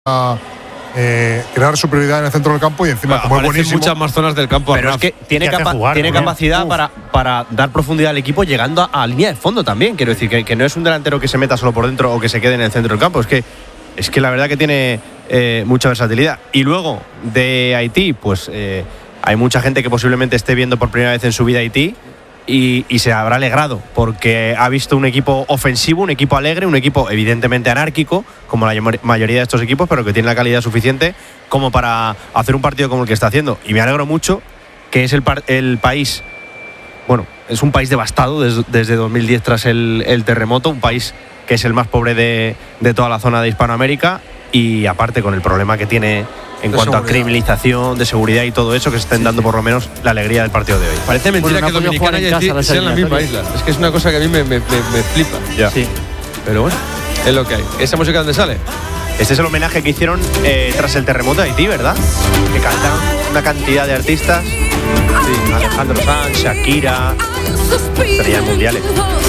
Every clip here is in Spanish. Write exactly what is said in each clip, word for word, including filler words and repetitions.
Eh, crear superioridad en el centro del campo y encima bueno, como es buenísimo, muchas más zonas del campo. Pero es que tiene, capa jugar, tiene capacidad para, para dar profundidad al equipo llegando a, a línea de fondo también. Quiero decir que, que no es un delantero que se meta solo por dentro o que se quede en el centro del campo. Es que, es que la verdad que tiene eh, mucha versatilidad. Y luego de Haití, pues eh, hay mucha gente que posiblemente esté viendo por primera vez en su vida Haití y, y se habrá alegrado porque ha visto un equipo ofensivo, un equipo alegre, un equipo evidentemente anárquico, como la mayoría de estos equipos, pero que tiene la calidad suficiente como para hacer un partido como el que está haciendo. Y me alegro mucho que es el, el país, bueno, es un país devastado desde, desde dos mil diez tras el, el terremoto, un país que es el más pobre de, de toda la zona de Hispanoamérica y aparte con el problema que tiene en de cuanto seguridad. a criminalización, de seguridad y todo eso, que se estén dando por lo menos la alegría del partido de hoy. Parece mentira Bueno, no que ha podido Dominicana y jugar en Haití casa las sean la misma eliminatorias. isla. Es que es una cosa que a mí me, me, me, me flipa. Ya. Sí. Pero bueno, es lo que hay. ¿Esa música dónde sale? Este es el homenaje que hicieron eh, tras el terremoto de Haití, ¿verdad? Que cantaron una cantidad de artistas. Sí, Alejandro Sanz, Shakira, estrellas mundiales.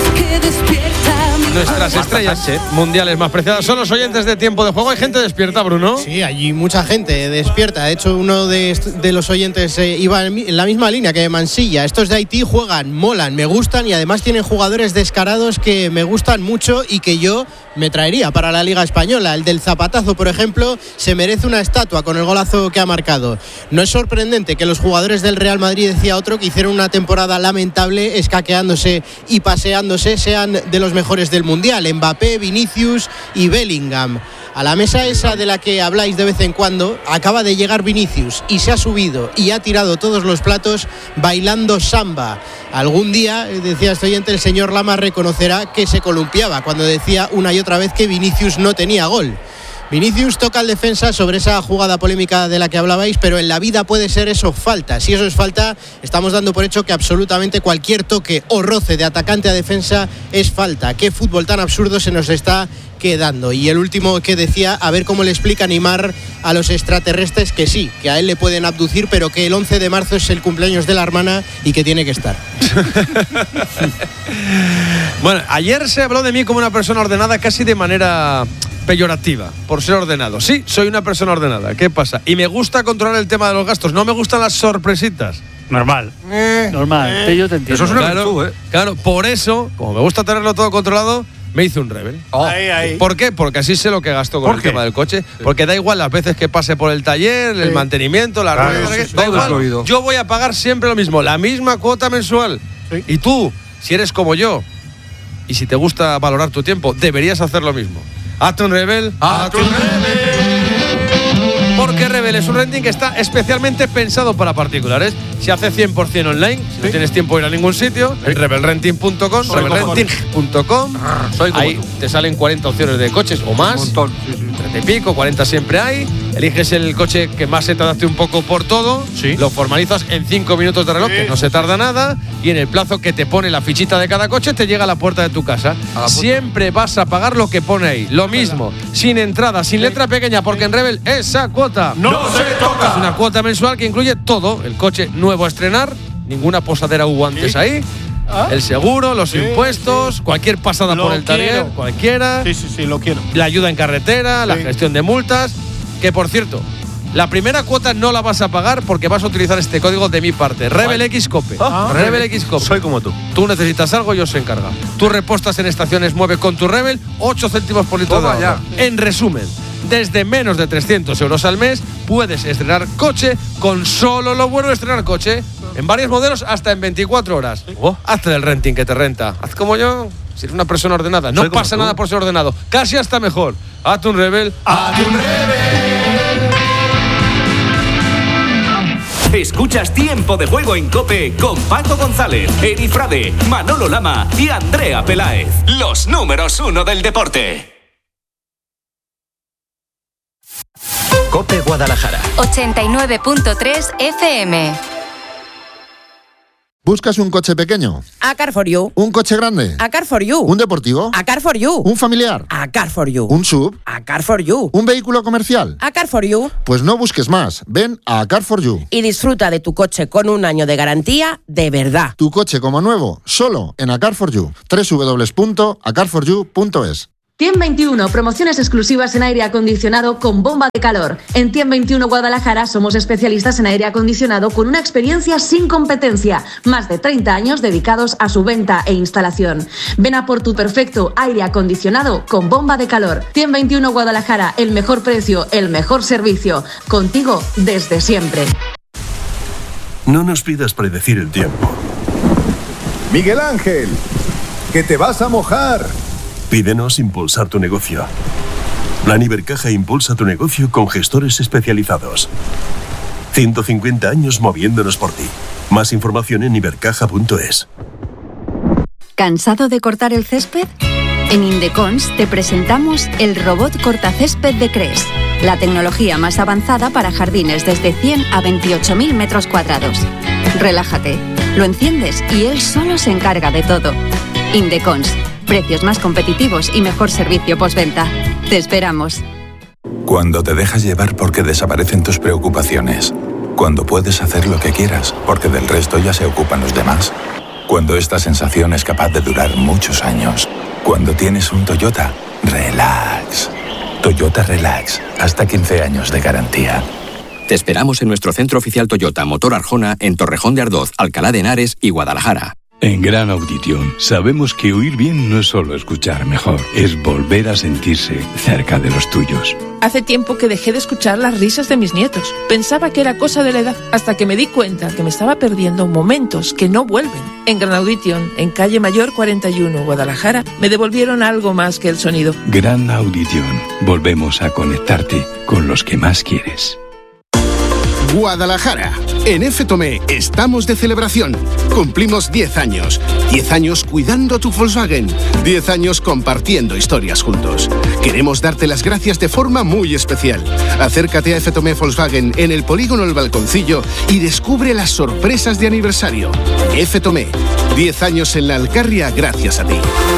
Nuestras estrellas mundiales más preciadas son los oyentes de Tiempo de Juego. Hay gente despierta, Bruno. Sí, allí mucha gente despierta. De hecho, uno de, de los oyentes eh, iba en la misma línea que Mansilla. Estos de Haití juegan, molan, me gustan y además tienen jugadores descarados que me gustan mucho y que yo me traería para la Liga Española. El del zapatazo, por ejemplo, se merece una estatua con el golazo que ha marcado. No es sorprendente que los jugadores del Real Madrid, decía otro, que hicieron una temporada lamentable, escaqueándose y paseándose, sean de los mejores del Mundial. Mbappé, Vinicius y Bellingham. A la mesa esa de la que habláis de vez en cuando, acaba de llegar Vinicius y se ha subido y ha tirado todos los platos bailando samba. Algún día, decía este oyente, el señor Lama reconocerá que se columpiaba cuando decía una y otra vez que Vinicius no tenía gol. Vinicius toca al defensa sobre esa jugada polémica de la que hablabais, pero en la vida puede ser eso falta. Si eso es falta, estamos dando por hecho que absolutamente cualquier toque o roce de atacante a defensa es falta. Qué fútbol tan absurdo se nos está quedando. Y el último que decía, a ver cómo le explica Neymar a los extraterrestres que sí, que a él le pueden abducir, pero que el once de marzo es el cumpleaños de la hermana y que tiene que estar. Bueno, ayer se habló de mí como una persona ordenada casi de manera peyorativa, por ser ordenado. Sí, soy una persona ordenada. ¿Qué pasa? Y me gusta controlar el tema de los gastos. No me gustan las sorpresitas. Normal. Eh, Normal. eh, Yo te entiendo. Eso es una Claro, virtud, ¿eh? claro, por eso, como me gusta tenerlo todo controlado, me hice un Rebel. Oh. Ahí, ahí. ¿Por qué? Porque así sé lo que gasto con ¿Por el qué? tema del coche. Porque da igual las veces que pase por el taller, el Sí. mantenimiento, las Claro, ruedas, sí, que- sí, da todo igual. incluido. Yo voy a pagar siempre lo mismo, la misma cuota mensual. Sí. Y tú, si eres como yo, y si te gusta valorar tu tiempo, deberías hacer lo mismo. Hazte un Rebel. ¡Hazte un Porque Rebel es un renting que está especialmente pensado para particulares. Se hace cien por ciento online, si no Sí. tienes tiempo de ir a ningún sitio, en rebel renting punto com, Soy rebel como renting punto com. Soy como Ahí tú. te salen cuarenta opciones de coches o más. Un montón, sí, sí. treinta y pico, cuarenta siempre hay. Eliges el coche que más se te adapte un poco por todo. Sí. Lo formalizas en cinco minutos de reloj, Sí, que no sí, se sí. tarda nada. Y en el plazo que te pone la fichita de cada coche, te llega a la puerta de tu casa. A la puerta. Siempre vas a pagar lo que pone ahí. Lo mismo, sin entrada, sin letra pequeña, porque en Rebel esa cuota ¡No se toca! es una cuota mensual que incluye todo. El coche nuevo a estrenar, ninguna posadera hubo antes Sí. ahí. ¿Ah? El seguro, los Sí, impuestos, cualquier pasada Lo por el taller, quiero. cualquiera. Sí, sí, sí, lo quiero. La ayuda en carretera, la Sí. gestión de multas. Que por cierto, la primera cuota no la vas a pagar porque vas a utilizar este código de mi parte. Rebel X Cope. Ah. Rebel X Cope. Soy como tú. Tú necesitas algo, yo se encarga. Tú repostas en estaciones Mueve con tu Rebel, ocho céntimos por litro de Toma ahorro. En resumen, desde menos de trescientos euros al mes puedes estrenar coche con solo lo bueno de estrenar coche. En varios modelos hasta en veinticuatro horas. Oh. Hazte del renting que te renta. Haz como yo. Si eres una persona ordenada, no Soy como pasa tú. nada por ser ordenado. Casi hasta mejor. Hazte un Rebel. ¡Hazte un Escuchas Tiempo de Juego en COPE con Paco González, Eri Frade, Manolo Lama y Andrea Peláez. Los números uno del deporte. COPE Guadalajara. ochenta y nueve punto tres F M. ¿Buscas un coche pequeño? A Car for You. ¿Un coche grande? A Car for You. ¿Un deportivo? A Car for You. ¿Un familiar? A Car for You. ¿Un sub? A Car for You. ¿Un vehículo comercial? A Car for You. Pues no busques más. Ven a Car for You. Y disfruta de tu coche con un año de garantía de verdad. Tu coche como nuevo, solo en A Car for You. doble u doble u doble u punto a car for you punto es. Tiem veintiuno, promociones exclusivas en aire acondicionado con bomba de calor. En Tiem veintiuno Guadalajara somos especialistas en aire acondicionado con una experiencia sin competencia. Más de treinta años dedicados a su venta e instalación. Ven a por tu perfecto aire acondicionado con bomba de calor. Tiem veintiuno Guadalajara, el mejor precio, el mejor servicio. Contigo desde siempre. No nos pidas predecir el tiempo. Miguel Ángel, que te vas a mojar. Pídenos impulsar tu negocio. Plan Ibercaja impulsa tu negocio con gestores especializados. ciento cincuenta años moviéndonos por ti. Más información en ibercaja punto es. ¿Cansado de cortar el césped? En Indecons te presentamos el robot cortacésped de Cres, la tecnología más avanzada para jardines desde cien a veintiocho mil metros cuadrados. Relájate, lo enciendes y él solo se encarga de todo. Indecons. Precios más competitivos y mejor servicio postventa. Te esperamos. Cuando te dejas llevar porque desaparecen tus preocupaciones. Cuando puedes hacer lo que quieras porque del resto ya se ocupan los demás. Cuando esta sensación es capaz de durar muchos años. Cuando tienes un Toyota, relax. Toyota Relax. Hasta quince años de garantía. Te esperamos en nuestro centro oficial Toyota Motor Arjona en Torrejón de Ardoz, Alcalá de Henares y Guadalajara. En Gran Audition sabemos que oír bien no es solo escuchar mejor, es volver a sentirse cerca de los tuyos. Hace tiempo que dejé de escuchar las risas de mis nietos. Pensaba que era cosa de la edad, hasta que me di cuenta que me estaba perdiendo momentos que no vuelven. En Gran Audition, en Calle Mayor cuarenta y uno, Guadalajara, me devolvieron algo más que el sonido. Gran Audition, volvemos a conectarte con los que más quieres. Guadalajara. En F. Tomé estamos de celebración. Cumplimos diez años. diez años cuidando tu Volkswagen. diez años compartiendo historias juntos. Queremos darte las gracias de forma muy especial. Acércate a F. Tomé Volkswagen en el polígono El Balconcillo y descubre las sorpresas de aniversario. F. Tomé. diez años en la Alcarria gracias a ti.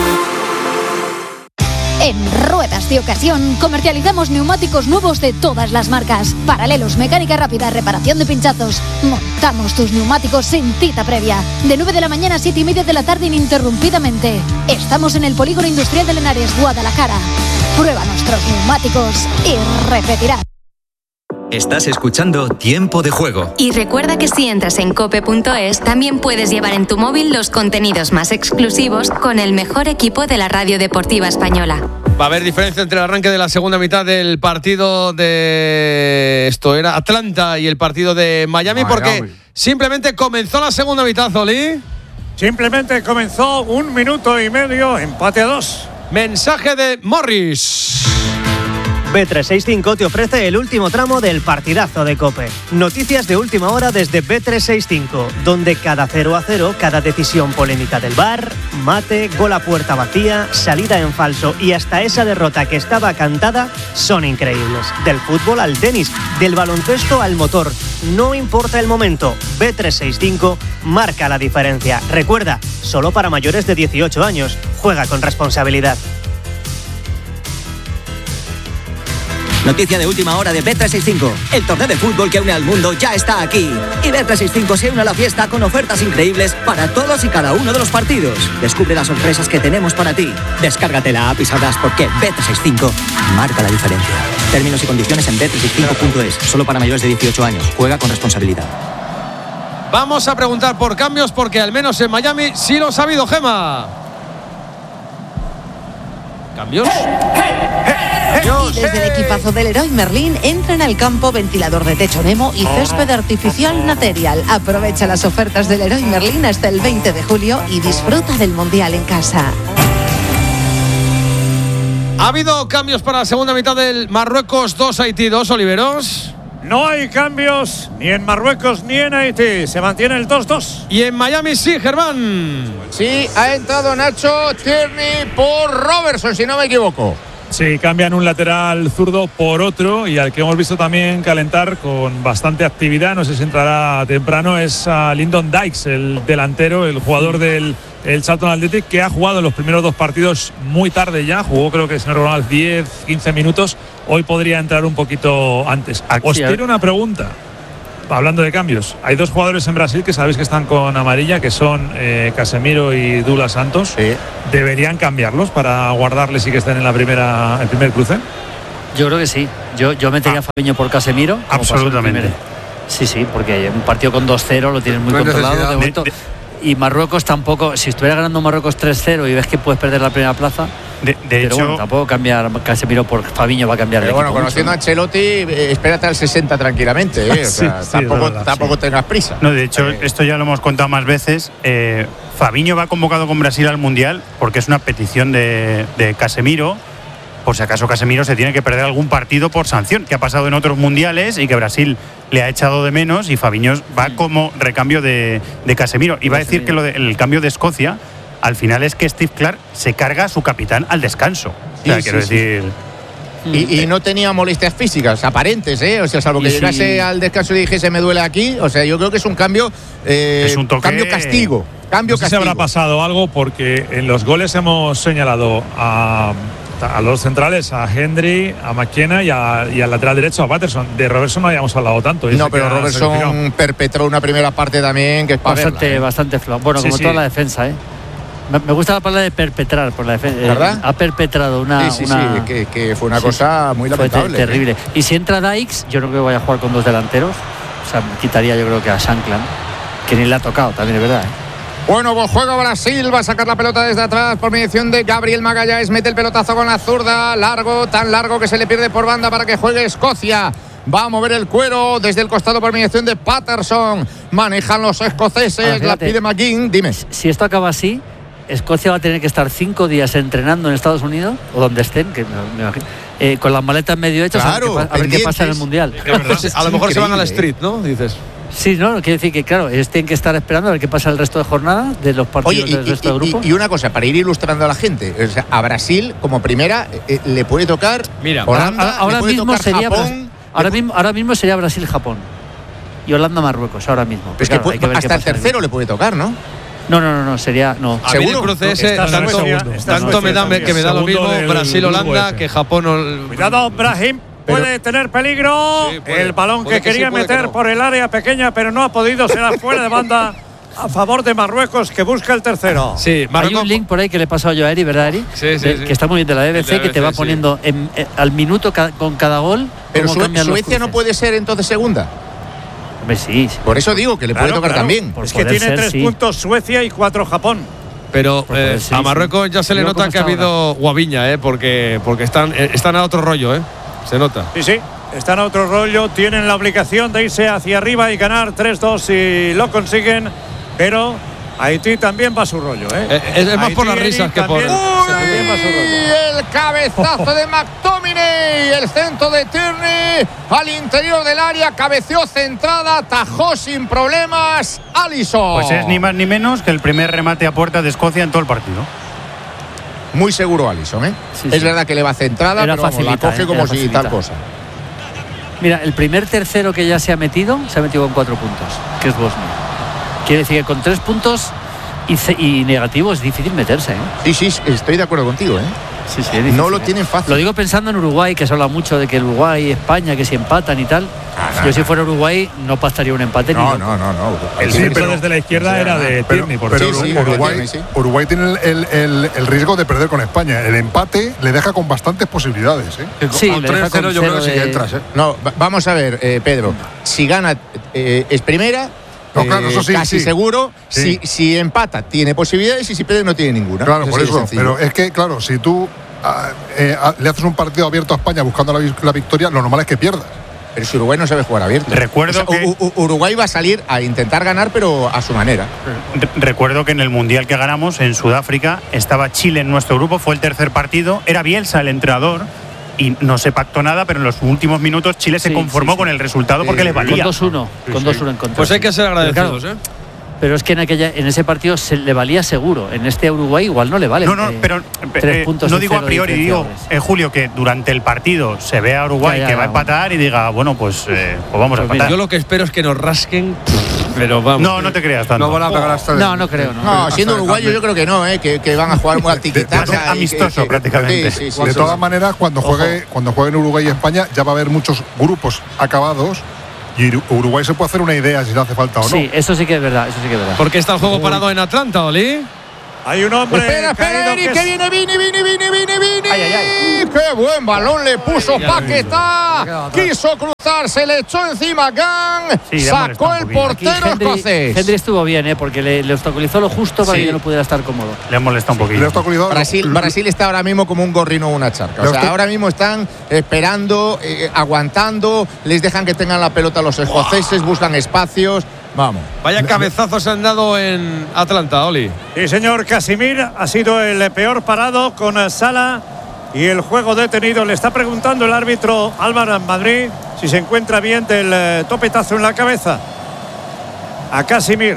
En Ruedas de Ocasión comercializamos neumáticos nuevos de todas las marcas. Paralelos, mecánica rápida, reparación de pinchazos. Montamos tus neumáticos sin cita previa. De nueve de la mañana a siete y media de la tarde ininterrumpidamente. Estamos en el Polígono Industrial de Henares, Guadalajara. Prueba nuestros neumáticos y repetirás. Estás escuchando Tiempo de Juego. Y recuerda que si entras en cope punto es, también puedes llevar en tu móvil los contenidos más exclusivos con el mejor equipo de la radio deportiva española. Va a haber diferencia entre el arranque de la segunda mitad del partido de... Esto era Atlanta y el partido de Miami, Miami. Porque simplemente comenzó la segunda mitad, Zoli. Simplemente comenzó un minuto y medio, empate a dos. Mensaje de Morris. B trescientos sesenta y cinco te ofrece el último tramo del partidazo de COPE. Noticias de última hora desde B trescientos sesenta y cinco, donde cada cero a cero, cada decisión polémica del V A R, mate, gol a puerta vacía, salida en falso y hasta esa derrota que estaba cantada son increíbles. Del fútbol al tenis, del baloncesto al motor. No importa el momento, B trescientos sesenta y cinco marca la diferencia. Recuerda, solo para mayores de dieciocho años. Juega con responsabilidad. Noticia de última hora de B trescientos sesenta y cinco. El torneo de fútbol que une al mundo ya está aquí. Y B trescientos sesenta y cinco se une a la fiesta con ofertas increíbles para todos y cada uno de los partidos. Descubre las sorpresas que tenemos para ti. Descárgate la app y sabrás por qué B trescientos sesenta y cinco marca la diferencia. Términos y condiciones en B trescientos sesenta y cinco punto es. Solo para mayores de dieciocho años. Juega con responsabilidad. Vamos a preguntar por cambios porque al menos en Miami sí los ha habido, Gema. ¿Cambios? Y desde el equipazo del Leroy Merlin entran al campo ventilador de techo Nemo y césped artificial Material. Aprovecha las ofertas del Leroy Merlin hasta el veinte de julio y disfruta del Mundial en casa. ¿Ha habido cambios para la segunda mitad del Marruecos dos Haití dos, Oliveros? No hay cambios ni en Marruecos ni en Haití. Se mantiene el dos dos. Y en Miami sí, Germán. Sí, ha entrado Nacho Tierney por Robertson, si no me equivoco. Sí, cambian un lateral zurdo por otro y al que hemos visto también calentar con bastante actividad, no sé si entrará temprano, es a Lyndon Dykes, el delantero, el jugador del el Charlton Athletic, que ha jugado en los primeros dos partidos muy tarde ya, jugó creo que si no recuerdo diez, quince minutos, hoy podría entrar un poquito antes. Os quiero una pregunta. hablando de cambios, hay dos jugadores en Brasil que sabéis que están con amarilla, que son eh, Casemiro y Douglas Santos. Sí. ¿Deberían cambiarlos para guardarles y que estén en la primera, el primer cruce? Yo creo que sí. Yo, yo metería ah. a Fabinho por Casemiro. Absolutamente. Sí, sí, porque un partido con dos cero lo tienes muy no controlado. De momento. De, de, y Marruecos tampoco, si estuviera ganando Marruecos tres cero y ves que puedes perder la primera plaza. De, de pero hecho, bueno, tampoco cambiar Casemiro por Fabinho va a cambiar el pero equipo. Bueno, conociendo mucho. a Ancelotti, eh, espérate al sesenta tranquilamente. Eh, o sea, sí, tampoco sí, tampoco sí. tengas prisa. No, de hecho, eh. esto ya lo hemos contado más veces. Eh, Fabinho va convocado con Brasil al Mundial porque es una petición de, de Casemiro. Por si acaso Casemiro se tiene que perder algún partido por sanción, que ha pasado en otros mundiales y que Brasil le ha echado de menos, y Fabinho va como recambio de, de Casemiro. Y va a decir que lo de, el cambio de Escocia, al final es que Steve Clarke se carga a su capitán al descanso. Sí, o sea, sí, quiero sí, decir... Sí. Y, y no tenía molestias físicas aparentes, ¿eh? O sea, salvo que y llegase sí. al descanso y dijese me duele aquí. O sea, yo creo que es un cambio, eh, es un toque... cambio castigo. Cambio no sé castigo. si habrá pasado algo, porque en los goles hemos señalado a... a los centrales, a Hendry, a McKenna y, a, y al lateral derecho a Patterson. De Robertson no habíamos hablado tanto. No, pero Robertson perpetró una primera parte también que es para bastante, verla, ¿eh? bastante flojo. Bueno, sí, como sí. toda la defensa, ¿eh? Me gusta la palabra de perpetrar por la defensa. ¿Verdad? Eh, ha perpetrado una. Sí, sí, una, sí, que, que fue una sí, cosa muy lamentable. Ter terrible. ¿eh? Y si entra Dykes, yo no creo que vaya a jugar con dos delanteros. O sea, quitaría yo creo que a Shankland, que ni le ha tocado, también es verdad, ¿eh? Bueno, pues juega Brasil, va a sacar la pelota desde atrás por mediación de Gabriel Magalhães, mete el pelotazo con la zurda, largo, tan largo que se le pierde por banda para que juegue Escocia. Va a mover el cuero desde el costado por mediación de Patterson. Manejan los escoceses, ah, la pide McGinn. Dime. Si esto acaba así, Escocia va a tener que estar cinco días entrenando en Estados Unidos, o donde estén, que me imagino, eh, con las maletas medio hechas, claro, a, ver qué, a ver qué pasa en el Mundial. A lo mejor se van a la street, ¿no? Dices. Sí, no, quiere decir que, claro, ellos tienen que estar esperando a ver qué pasa el resto de jornada de los partidos Oye, y, del resto y, de grupos. Y, y una cosa, para ir ilustrando a la gente, o sea, a Brasil, como primera, eh, le puede tocar Mira, Holanda, ahora, ahora le puede mismo tocar sería Japón. Ahora mismo, ahora mismo sería Brasil-Japón. Y Holanda-Marruecos, ahora mismo. Pues claro, que puede, hay que ver hasta el tercero le puede tocar, ¿no? No, no, no, no, sería. No. A mí el cruce ese, tanto, tanto me da que me da lo mismo Brasil-Holanda que Japón. Cuidado, Brahim. Puede tener peligro. Sí, puede, el balón que quería que sí, meter que no. por el área pequeña, pero no ha podido. Será fuera de banda a favor de Marruecos, que busca el tercero. Sí, Marruecos. Hay un link por ahí que le he pasado yo a Eri, ¿verdad, Eri? Sí, sí, de, sí. Que está muy bien de la B B C, que te va poniendo sí. en, en, al minuto ca, con cada gol. Pero Su Suecia no puede ser entonces segunda. Hombre, sí, sí. Por eso digo que le claro, puede tocar claro. también. Es que tiene ser, tres sí. puntos Suecia y cuatro Japón. Pero eh, sí, a Marruecos sí. ya se le nota que ha habido guaviña, eh, porque, porque están, eh, están a otro rollo, ¿eh? Se nota. Sí, sí. Están a otro rollo, tienen la obligación de irse hacia arriba y ganar tres dos si lo consiguen, pero Haití también va a su rollo, ¿eh? eh es más Haití por las risas que por... Uy, el cabezazo de McTominay, el centro de Tierney al interior del área, cabeceó centrada, tajó sin problemas Alisson. Pues es ni más ni menos que el primer remate a puerta de Escocia en todo el partido. Muy seguro Alisson, ¿eh? Sí, sí. Es verdad que le va centrada, era pero vamos, facilita, la coge eh, como si facilita. tal cosa. Mira, el primer tercero que ya se ha metido, se ha metido con cuatro puntos, que es Bosnia. Quiere decir que con tres puntos y, y negativo es difícil meterse, ¿eh? Sí, sí, estoy de acuerdo contigo, ¿eh? Sí, sí, es difícil, no lo ¿eh? tienen fácil. Lo digo pensando en Uruguay, que se habla mucho de que Uruguay y España, que si empatan y tal. Ah, no, Yo si fuera Uruguay no pasaría un empate. No, ni no, no, no. El sí, centro desde la izquierda sí, era de Tierney. Pero, pero sí, sí, Uruguay, tiene, sí. Uruguay tiene el, el, el riesgo de perder con España. El empate le deja con bastantes posibilidades, ¿eh? Sí, con tres cero yo creo que sí que entras, ¿eh? No, vamos a ver, eh, Pedro. Si gana eh, es primera. No, claro, eso sí, casi sí. seguro. Sí. Si, si empata, tiene posibilidades, y si pierde, no tiene ninguna. Claro, eso por sí eso. Es pero es que, claro, si tú a, eh, a, le haces un partido abierto a España buscando la, la victoria, lo normal es que pierdas. Pero si Uruguay no sabe jugar abierto. Recuerdo o sea, que U Uruguay va a salir a intentar ganar, pero a su manera. Recuerdo que en el Mundial que ganamos en Sudáfrica estaba Chile en nuestro grupo, fue el tercer partido, era Bielsa el entrenador y no se pactó nada, pero en los últimos minutos Chile se sí, conformó sí, sí. con el resultado sí, porque les valía. Con dos uno, sí, con dos uno en contra. Pues hay que ser agradecidos, pero, claro, ¿eh? Pero es que en aquella, en ese partido se le valía seguro. En este Uruguay igual no le vale. No, no, eh, pero tres eh, puntos no digo a priori, digo, eh, Julio, que durante el partido se ve a Uruguay ya, ya, que va a empatar bueno. y diga, bueno, pues, eh, pues vamos pues a empatar. Yo lo que espero es que nos rasquen, pero vamos. No, no te creas tanto. No van a pegar hasta el... No, no creo, no. No, siendo uruguayo yo creo que no, eh, que, que van a jugar muy al tiquitaca. Amistoso que, prácticamente. Sí, sí, sí, de sí, todas sí. maneras, cuando juegue, cuando jueguen Uruguay y España, ya va a haber muchos grupos acabados Y Uruguay se puede hacer una idea si le hace falta o no. Sí, eso sí que es verdad, eso sí que es verdad. Porque está el juego parado en Atlanta, Oli. Hay un hombre. Espera, espera, Eric, que, que viene Vini, Vini, Vini, Vini, Vini. Ay, ay, ay. ¡Qué buen balón le puso Paquetá! Quiso cruzar, se le echó encima Gang. Sí, sacó el portero Henry, escocés. Henry estuvo bien, ¿eh? Porque le, le obstaculizó lo justo para sí. que no pudiera estar cómodo. Le ha molestado un poquito. Le ha obstaculizado. Brasil, Brasil está ahora mismo como un gorrino o una charca. O sea, ahora mismo están esperando, eh, aguantando. Les dejan que tengan la pelota los escoceses, buscan espacios. Vamos. Vaya cabezazos se han dado en Atlanta, Oli. Sí, señor. Casimir ha sido el peor parado con Salah y el juego detenido. Le está preguntando el árbitro Álvaro Madrid si se encuentra bien del eh, topetazo en la cabeza a Casimir.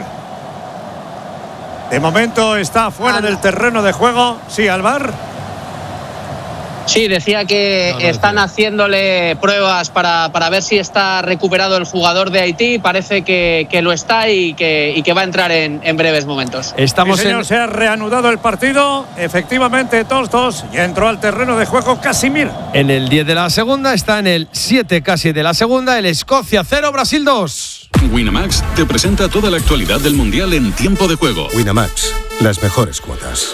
De momento está fuera del terreno de juego. Sí, Álvaro. Sí, decía que no, no, están no. haciéndole pruebas para, para ver si está recuperado el jugador de Haití. Parece que, que lo está y que, y que va a entrar en, en breves momentos. Estamos sí, señor, en... Se ha reanudado el partido. Efectivamente, dos dos. Ya entró al terreno de juego Casimir. En el diez de la segunda, está en el siete casi de la segunda. El Escocia cero, Brasil dos. Winamax te presenta toda la actualidad del Mundial en tiempo de juego. Winamax, las mejores cuotas.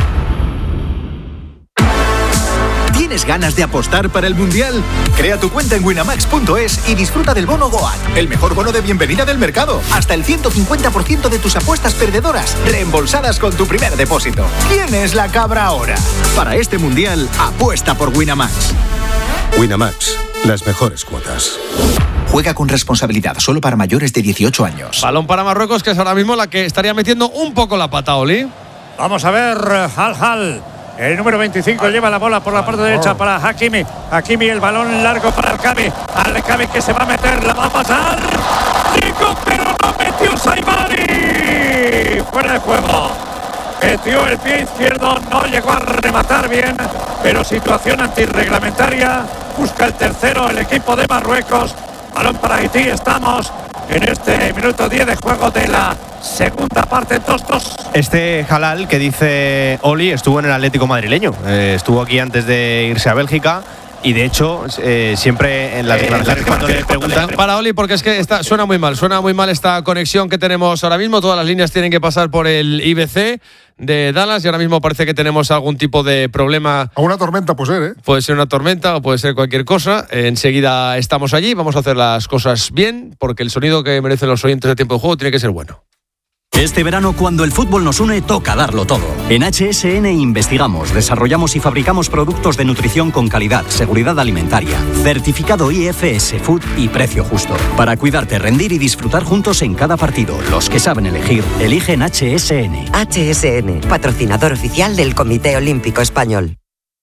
¿Tienes ganas de apostar para el Mundial? Crea tu cuenta en winamax punto es y disfruta del bono Goat, el mejor bono de bienvenida del mercado. Hasta el ciento cincuenta por ciento de tus apuestas perdedoras reembolsadas con tu primer depósito. ¿Quién es la cabra ahora? Para este Mundial, apuesta por Winamax. Winamax, las mejores cuotas. Juega con responsabilidad, solo para mayores de dieciocho años. Balón para Marruecos, que es ahora mismo la que estaría metiendo un poco la pata, Oli. Vamos a ver, Hal Hal. El número veinticinco lleva la bola por la parte derecha para Hakimi. Hakimi, el balón largo para Alcami. Alcami que se va a meter, la va a pasar. Rico, pero no metió Saibari. Fuera de juego. Metió el pie izquierdo, no llegó a rematar bien, pero situación antirreglamentaria. Busca el tercero el equipo de Marruecos. Balón para Haití, estamos en este minuto diez de juego de la segunda parte, dos dos. Este Halal que dice Oli estuvo en el Atlético madrileño, eh, estuvo aquí antes de irse a Bélgica y de hecho eh, siempre en las declaraciones eh, cuando le preguntan para Oli, porque es que está, suena muy mal, suena muy mal esta conexión que tenemos ahora mismo. Todas las líneas tienen que pasar por el I B C de Dallas y ahora mismo parece que tenemos algún tipo de problema. O una tormenta puede ser, ¿eh? Puede ser una tormenta o puede ser cualquier cosa. Eh, enseguida estamos allí, vamos a hacer las cosas bien, porque el sonido que merecen los oyentes de tiempo de juego tiene que ser bueno. Este verano, cuando el fútbol nos une, toca darlo todo. En H S N investigamos, desarrollamos y fabricamos productos de nutrición con calidad, seguridad alimentaria, certificado I F S Food y precio justo. Para cuidarte, rendir y disfrutar juntos en cada partido. Los que saben elegir, eligen H S N. H S N, patrocinador oficial del Comité Olímpico Español.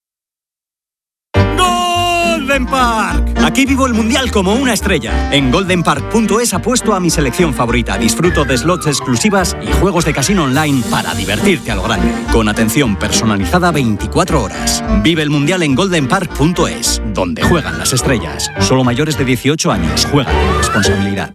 Golden Park. Aquí vivo el Mundial como una estrella. En golden park punto es apuesto a mi selección favorita. Disfruto de slots exclusivas y juegos de casino online para divertirte a lo grande. Con atención personalizada veinticuatro horas. Vive el Mundial en golden park punto es, donde juegan las estrellas. Solo mayores de dieciocho años. Juegan con responsabilidad.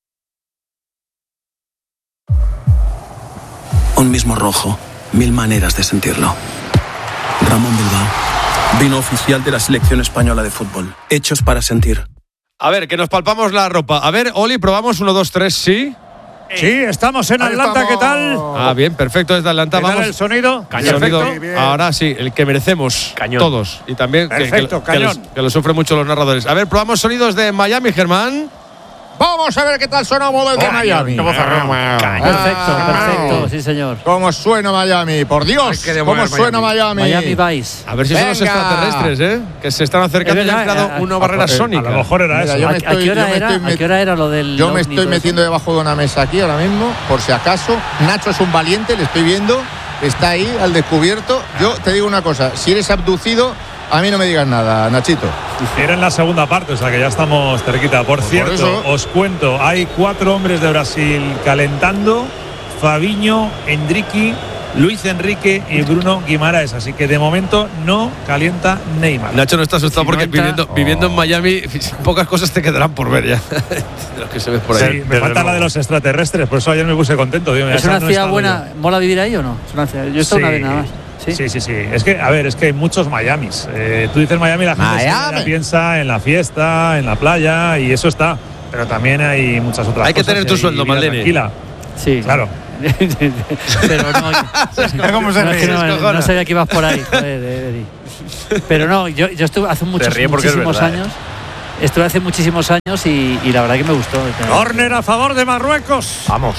Un mismo rojo. Mil maneras de sentirlo. Ramón Bilbao. Vino oficial de la selección española de fútbol. Hechos para sentir. A ver, que nos palpamos la ropa. A ver, Oli, probamos uno, dos, tres, ¿sí? Sí, estamos en Atlanta, ¿qué tal? Ah, bien, perfecto, desde Atlanta. ¿Qué vamos. tal el sonido? Cañón. Sonido, ahora sí, el que merecemos. Cañón. Todos. Y también perfecto, que, que, que, los, que lo sufren mucho los narradores. A ver, probamos sonidos de Miami, Germán. Vamos a ver qué tal sonamos desde oh, Miami. Perfecto, perfecto, sí señor. ¿Cómo suena Miami? Por Dios, ¿cómo suena Miami? Miami Vice. A ver si Venga. son los extraterrestres, ¿eh? Que se están acercando y han creado una barrera sónica. A lo mejor era eso. Mira, ¿A, estoy, ¿A qué hora era? ¿A qué hora era lo del Yo me estoy metiendo debajo de una mesa aquí ahora mismo, por si acaso. Nacho es un valiente, le estoy viendo. Está ahí al descubierto. Yo te digo una cosa, si eres abducido, a mí no me digas nada, Nachito. Era en la segunda parte, o sea que ya estamos cerquita. Por pues cierto, por os cuento, hay cuatro hombres de Brasil calentando: Fabinho, Endrique, Luis Enrique y Bruno Guimaraes. Así que de momento no calienta Neymar. Nacho no está asustado si porque no entra, viviendo, oh. viviendo en Miami pocas cosas te quedarán por ver ya. De los que se ves por ahí. Sí, me falta luego la de los extraterrestres, por eso ayer me puse contento. Digo, ¿Es una ciudad no buena? Yo. ¿Mola vivir ahí o no? Es una ciudad, yo he estado sí. una vez nada más. ¿Sí? sí, sí, sí. Es que, a ver, es que hay muchos Miamis. Eh, tú dices Miami, la gente Miami. piensa en la fiesta, en la playa, y eso está. pero también hay muchas otras hay cosas. Hay que tener tu sueldo, Maldini. Tranquila. Sí, claro. Pero no, ¿Cómo se no, ríe? no, no, no sabía que ibas por ahí, joder, Eddie. Pero no, yo, yo estuve hace muchos, muchísimos verdad, años. ¿eh? Estuve hace muchísimos años y, y la verdad que me gustó. Córner a favor de Marruecos. Vamos.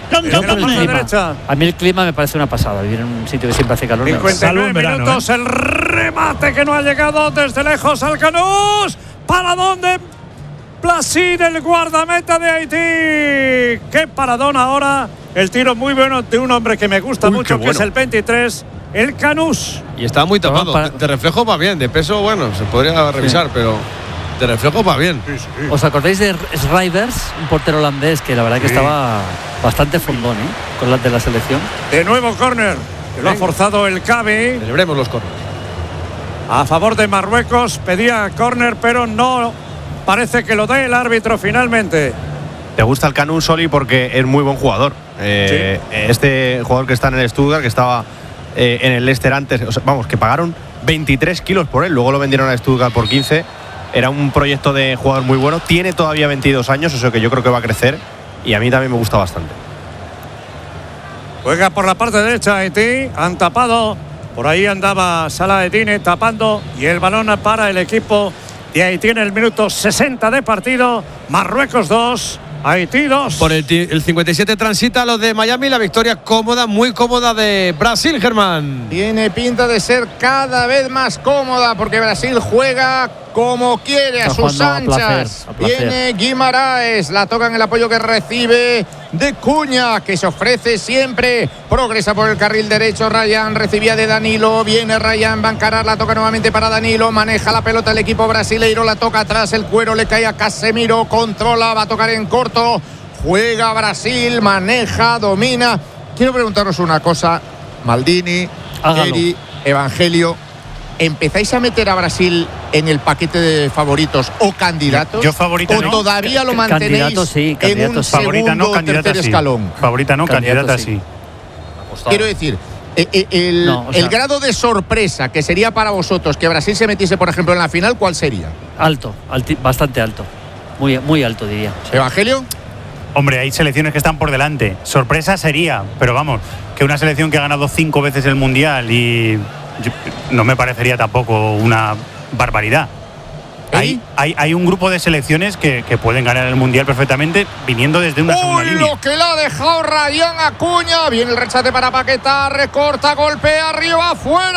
A mí el clima me parece una pasada, vivir en un sitio que siempre hace calor. cincuenta y nueve minutos, ¿eh? El remate que no ha llegado desde lejos al Canús. ¿Para dónde? Placid, el guardameta de Haití. Qué paradón ahora. El tiro muy bueno de un hombre que me gusta Uy, mucho, bueno. que es el veintitrés, el Canús. Y estaba muy tapado. Para... De reflejo va bien, de peso, bueno, se podría revisar, sí. pero de reflejo va bien. Sí, sí. ¿Os acordáis de Schrijvers, un portero holandés que la verdad sí. que estaba bastante fondón, ¿eh? Con la de la selección? De nuevo córner, que lo ha forzado el Cabi. Celebremos los córneres. A favor de Marruecos, pedía córner, pero no parece que lo dé el árbitro finalmente. Te gusta el Canús, Soli, porque es muy buen jugador. Eh, sí. Este jugador que está en el Stuttgart, que estaba eh, en el Leicester antes, o sea, vamos, que pagaron veintitrés kilos por él, luego lo vendieron a Stuttgart por quince. Era un proyecto de jugador muy bueno. Tiene todavía veintidós años, eso que yo creo que va a crecer. Y a mí también me gusta bastante. Juega por la parte derecha Haití. Han tapado. Por ahí andaba Salah-Eddine tapando. Y el balón para el equipo de Haití en el minuto sesenta de partido. Marruecos dos. Haití dos. Por el, el cincuenta y siete transita lo de Miami. La victoria cómoda, muy cómoda de Brasil, Germán. Tiene pinta de ser cada vez más cómoda porque Brasil juega como quiere, a sus anchas. A placer, a placer. Viene Guimaraes, la toca en el apoyo que recibe de Cuña, que se ofrece siempre. Progresa por el carril derecho. Ryan recibía de Danilo. Viene Ryan, va a encarar, la toca nuevamente para Danilo. Maneja la pelota el equipo brasileiro, la toca atrás. El cuero le cae a Casemiro. Controla, va a tocar en corto. Juega Brasil, maneja, domina. Quiero preguntaros una cosa, Maldini, Eri, Evangelio. ¿Empezáis a meter a Brasil en el paquete de favoritos o candidatos? Yo favorita ¿O no. todavía lo mantenéis candidato, sí, en un favorita segundo no, o tercer sí. escalón? Favorita no, Candidato candidata sí. sí. Quiero decir, el, el, no, o sea, el grado de sorpresa que sería para vosotros que Brasil se metiese, por ejemplo, en la final, ¿cuál sería? Alto, alti, bastante alto. Muy, muy alto, diría. ¿Evangelio? Hombre, hay selecciones que están por delante. Sorpresa sería, pero vamos, que una selección que ha ganado cinco veces el Mundial y yo, no me parecería tampoco una barbaridad. ¿Eh? Hay, hay, hay un grupo de selecciones que, que pueden ganar el Mundial perfectamente viniendo desde una segunda ¡Uy, línea! Lo que le ha dejado Ryan Acuña! Viene el rechate para Paquetá, recorta, golpea, arriba,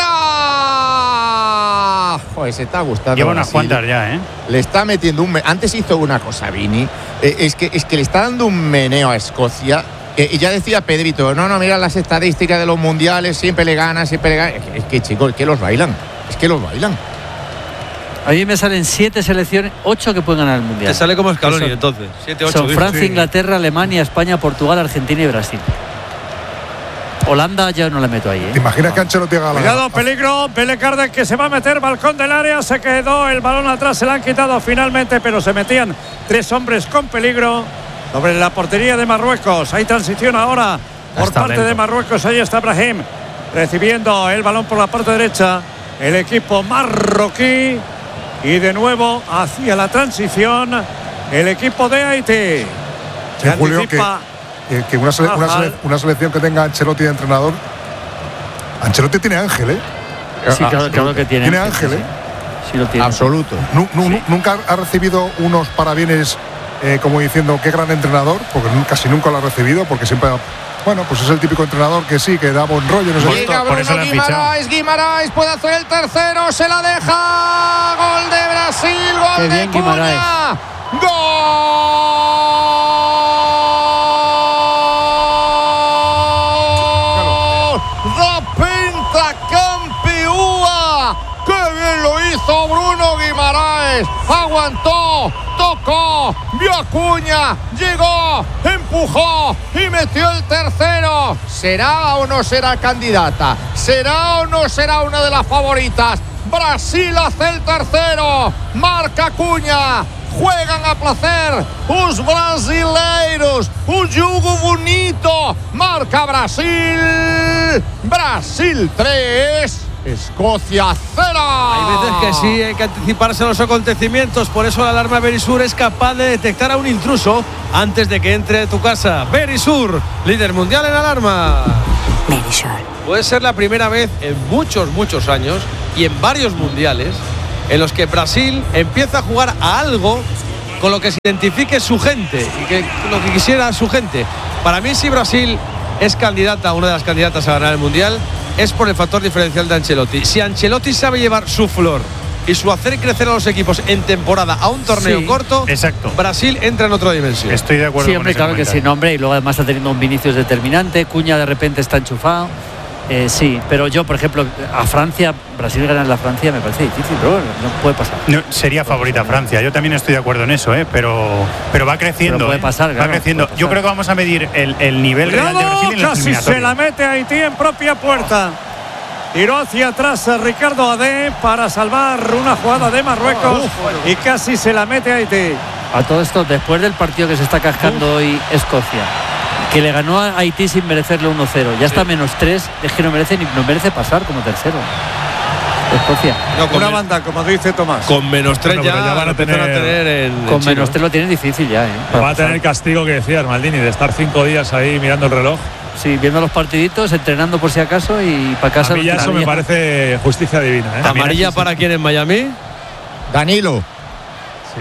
afuera. Joder, se está gustando. Lleva unas Brasil. cuantas ya, ¿eh? Le está metiendo un... Antes hizo una cosa, Vini. Eh, es, que, es que le está dando un meneo a Escocia. Eh, y ya decía Pedrito, no, no, mira las estadísticas de los mundiales, siempre le ganan, siempre le ganan. Es que, es que chicos, es que los bailan. Es que los bailan. A mí me salen siete selecciones, ocho que pueden ganar el Mundial. Te sale como Scaloni, entonces. Siete, ocho. Son Francia, sí. Inglaterra, Alemania, España, Portugal, Argentina y Brasil. Holanda ya no le meto ahí, ¿eh? ¿Te imaginas que Ancelotti haga la... Cuidado, peligro. Pele Carden que se va a meter, balcón del área. Se quedó el balón atrás, se la han quitado finalmente, pero se metían tres hombres con peligro sobre la portería de Marruecos. Hay transición ahora por está parte lento. de Marruecos. Ahí está Brahim recibiendo el balón por la parte derecha. El equipo marroquí. Y de nuevo hacia la transición el equipo de Haití. Sí, Julio, que, que, que una, sele, una, sele, una selección que tenga Ancelotti de entrenador. Ancelotti tiene ángel, ¿eh? Sí, claro, claro que tiene. Tiene ángel, ¿eh? Sí, lo tiene. Absoluto. Nu, nu, sí. Nunca ha recibido unos parabienes eh, como diciendo qué gran entrenador, porque casi nunca lo ha recibido, porque siempre... Bueno, pues es el típico entrenador que sí, que da buen rollo. No sé. Llega Bruno Guimaraes, Guimaraes puede hacer el tercero, se la deja. Gol de Brasil, gol Qué de bien, Cuña. Guimaraes. Gol da pentacampeúa. Qué bien lo hizo Bruno Guimaraes. Aguantó, tocó, vio a Cuña, llegó, empujó y metió el tercero. ¿Será o no será candidata? ¿Será o no será una de las favoritas? Brasil hace el tercero, marca Cuña. Juegan a placer os brasileiros, un jogo bonito, marca Brasil, Brasil tres, Escocia cero. Hay veces que sí, hay que anticiparse a los acontecimientos. Por eso la alarma Verisur es capaz de detectar a un intruso antes de que entre a tu casa. Verisur, líder mundial en alarma. Verisur. Puede ser la primera vez en muchos, muchos años y en varios mundiales en los que Brasil empieza a jugar a algo con lo que se identifique su gente y que lo que quisiera su gente. Para mí, si Brasil es candidata, una de las candidatas a ganar el mundial, es por el factor diferencial de Ancelotti. Si Ancelotti sabe llevar su flor y su hacer crecer a los equipos en temporada a un torneo sí, corto, exacto. Brasil entra en otra dimensión. Estoy de acuerdo. Sí, hombre, con claro que sí, nombre, y luego además está teniendo un Vinicius determinante, Cuña de repente está enchufado. Eh, sí, pero yo, por ejemplo, a Francia, Brasil ganar la Francia me parece difícil, pero bueno, no puede pasar. No, sería favorita Francia, yo también estoy de acuerdo en eso, ¿eh? pero, pero va creciendo. Pero puede pasar, ¿eh? claro, va creciendo. puede pasar. Yo creo que vamos a medir el, el nivel real de Brasil en la casi se la mete Haití en propia puerta. Tiró hacia atrás a Ricardo Adé para salvar una jugada de Marruecos Uf, y casi se la mete a Haití. A todo esto, después del partido que se está cascando Uf. hoy Escocia, que le ganó a Haití sin merecerle uno cero, ya está menos tres, es que no merece ni no merece pasar como tercero. Escocia. No, con una men- banda, como dice Tomás. Con menos tres bueno, ya, ya van a tener, a tener en con el menos tres lo tiene difícil ya, ¿eh? Va a tener el castigo que decías, Maldini, de estar cinco días ahí mirando el reloj. Sí, viendo los partiditos, entrenando por si acaso y para casa. A mí ya eso me parece justicia divina, ¿eh? ¿Amarilla sí, para sí. quién en Miami? Danilo. Sí.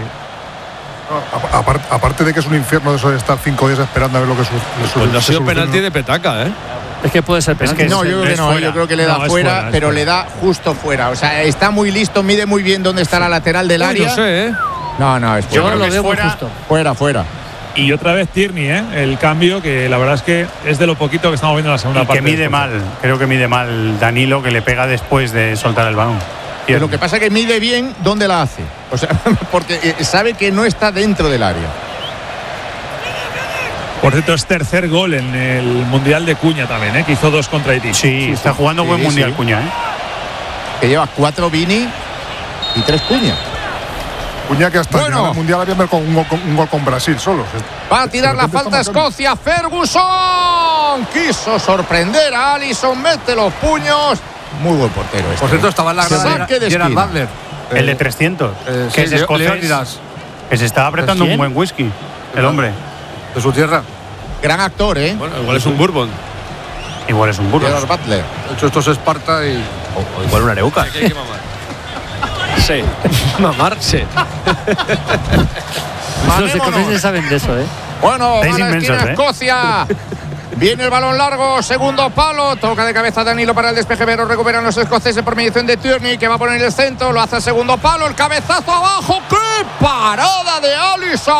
No, aparte, aparte de que es un infierno eso de estar cinco días esperando a ver lo que sucede. Pues no ha sido penalti de petaca, ¿eh? Es que puede ser penalti. Es que no, yo creo que no, fuera. yo creo que le da no, fuera, fuera pero fuera. le da justo fuera. O sea, está muy listo, mide muy bien dónde está la lateral del área. No sé, ¿eh? No, no, es yo fuera. lo veo fuera, justo. Fuera, fuera. Y otra vez Tierney, ¿eh? El cambio, que la verdad es que es de lo poquito que estamos viendo en la segunda y parte. Que mide mal, creo que mide mal Danilo, que le pega después de soltar el balón. Pero lo que pasa es que mide bien dónde la hace. O sea, porque sabe que no está dentro del área. Por cierto, es tercer gol en el Mundial de Cuña también, ¿eh? Que hizo dos contra Haití. Sí, sí, está sí, jugando sí, buen sí, Mundial sí. Cuña, ¿eh? Que lleva cuatro Vini y tres Cuña. Cuña que hasta bueno. el Mundial había marcado un, un gol con Brasil solo. Va a tirar la falta Escocia. Ferguson quiso sorprender a Alisson, mete los puños. Muy buen portero este. Por cierto, estaba en la grada de Gerard Butler. Eh, el de trescientos. Eh, que sí, es escocés. Que se está apretando un buen whisky. El hombre. De su tierra. Gran actor, ¿eh? Bueno, igual es un bourbon. Igual es un bourbon. Gerard Butler. De hecho, esto es Esparta y... O, o igual una areuca. Aquí hay que mamar. Sí. Mamarse. Los escoceses saben de eso, ¿eh? Bueno, va a la inmensos, esquina ¿eh? Escocia. Viene el balón largo, segundo palo, toca de cabeza Danilo para el despeje, pero recuperan los escoceses por mediación de Tierney, que va a poner el centro, lo hace el segundo palo, el cabezazo abajo, ¡qué parada de Alisson!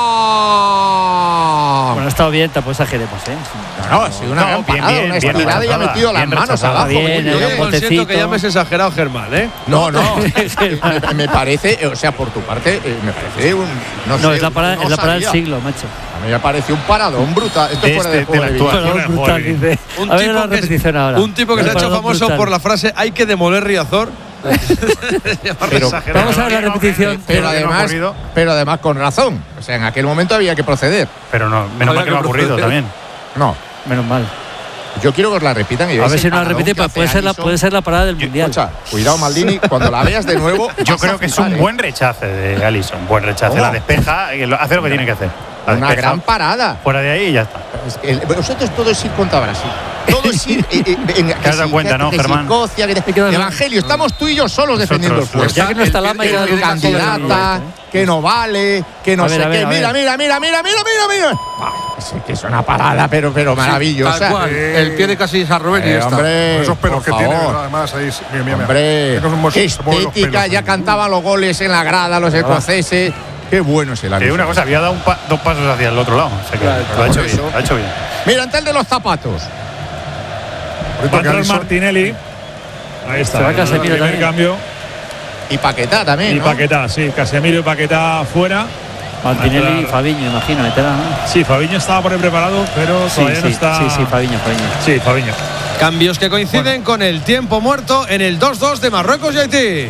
Bueno, ha estado bien, tampoco exageremos, ¿eh? No, no, ha sido una no, gran bien, parada, bien, una estirada y ha metido las manos abajo. Bien, yo siento que ya me has exagerado, Germán, ¿eh? No, no, me, me parece, o sea, por tu parte, me parece un... No, no sé, es la parada, no es la parada del siglo, macho. A mí me parece un paradón brutal. Esto es fuera de juego de vida. Brutal, dice. Un, a ver tipo la repetición que, ahora. un tipo que se ha hecho famoso brutal. por la frase hay que demoler Riazor. pero, vamos a ver la repetición. Pero, pero, además, pero además con razón. O sea, en aquel momento había que proceder. Pero no, menos mal que no ha ocurrido también. No. Menos mal. Yo quiero que os la repitan. Y a ver si no la repite, pues puede ser, la, puede ser la parada del Mundial. Escucha, cuidado, Maldini, cuando la veas de nuevo. Yo creo que es un buen rechace de Alisson. Buen rechace. La despeja y hace lo que tiene que hacer. Una gran parada. Fuera de ahí y ya está. Es que el, vosotros todo es ir contra Brasil. Todo es ir. Eh, eh, en, te has dado cuenta, ¿no, Germán? Escocia, que te, Evangelio, estamos tú y yo solos defendiendo el puesto. Ya que no está Lama y que candidata, que no vale, que no a sé ver, qué. Ver, mira, mira, mira, mira, mira, mira, mira. Ah, es que es una parada, pero, pero maravillosa. Tal cual. Eh, el pie de casi San Rubén y eh, está. Hombre, esos pelos que tiene, además ahí. Mira, mira, hombre, mira. Qué estética, ya cantaban los goles en la grada los escoceses. Qué bueno es el Alisson. Una cosa, había dado un pa dos pasos hacia el otro lado. O sea que claro, lo, ha hecho bien, lo ha hecho bien. Mira, ante el de los zapatos. Va a entrar Martinelli. Ahí está. Se va Casemiro el primer también. Cambio. Y Paquetá también. Y ¿no? Paquetá, sí. Casemiro y Paquetá fuera. Martinelli y Fabiño, imagino, meterá, ¿no? Sí, Fabiño estaba por ahí preparado, pero sí, todavía sí, no está. Sí, sí, Fabiño, Fabiño. Sí, Fabiño. Cambios que coinciden bueno. con el tiempo muerto en el dos dos de Marruecos y Haití.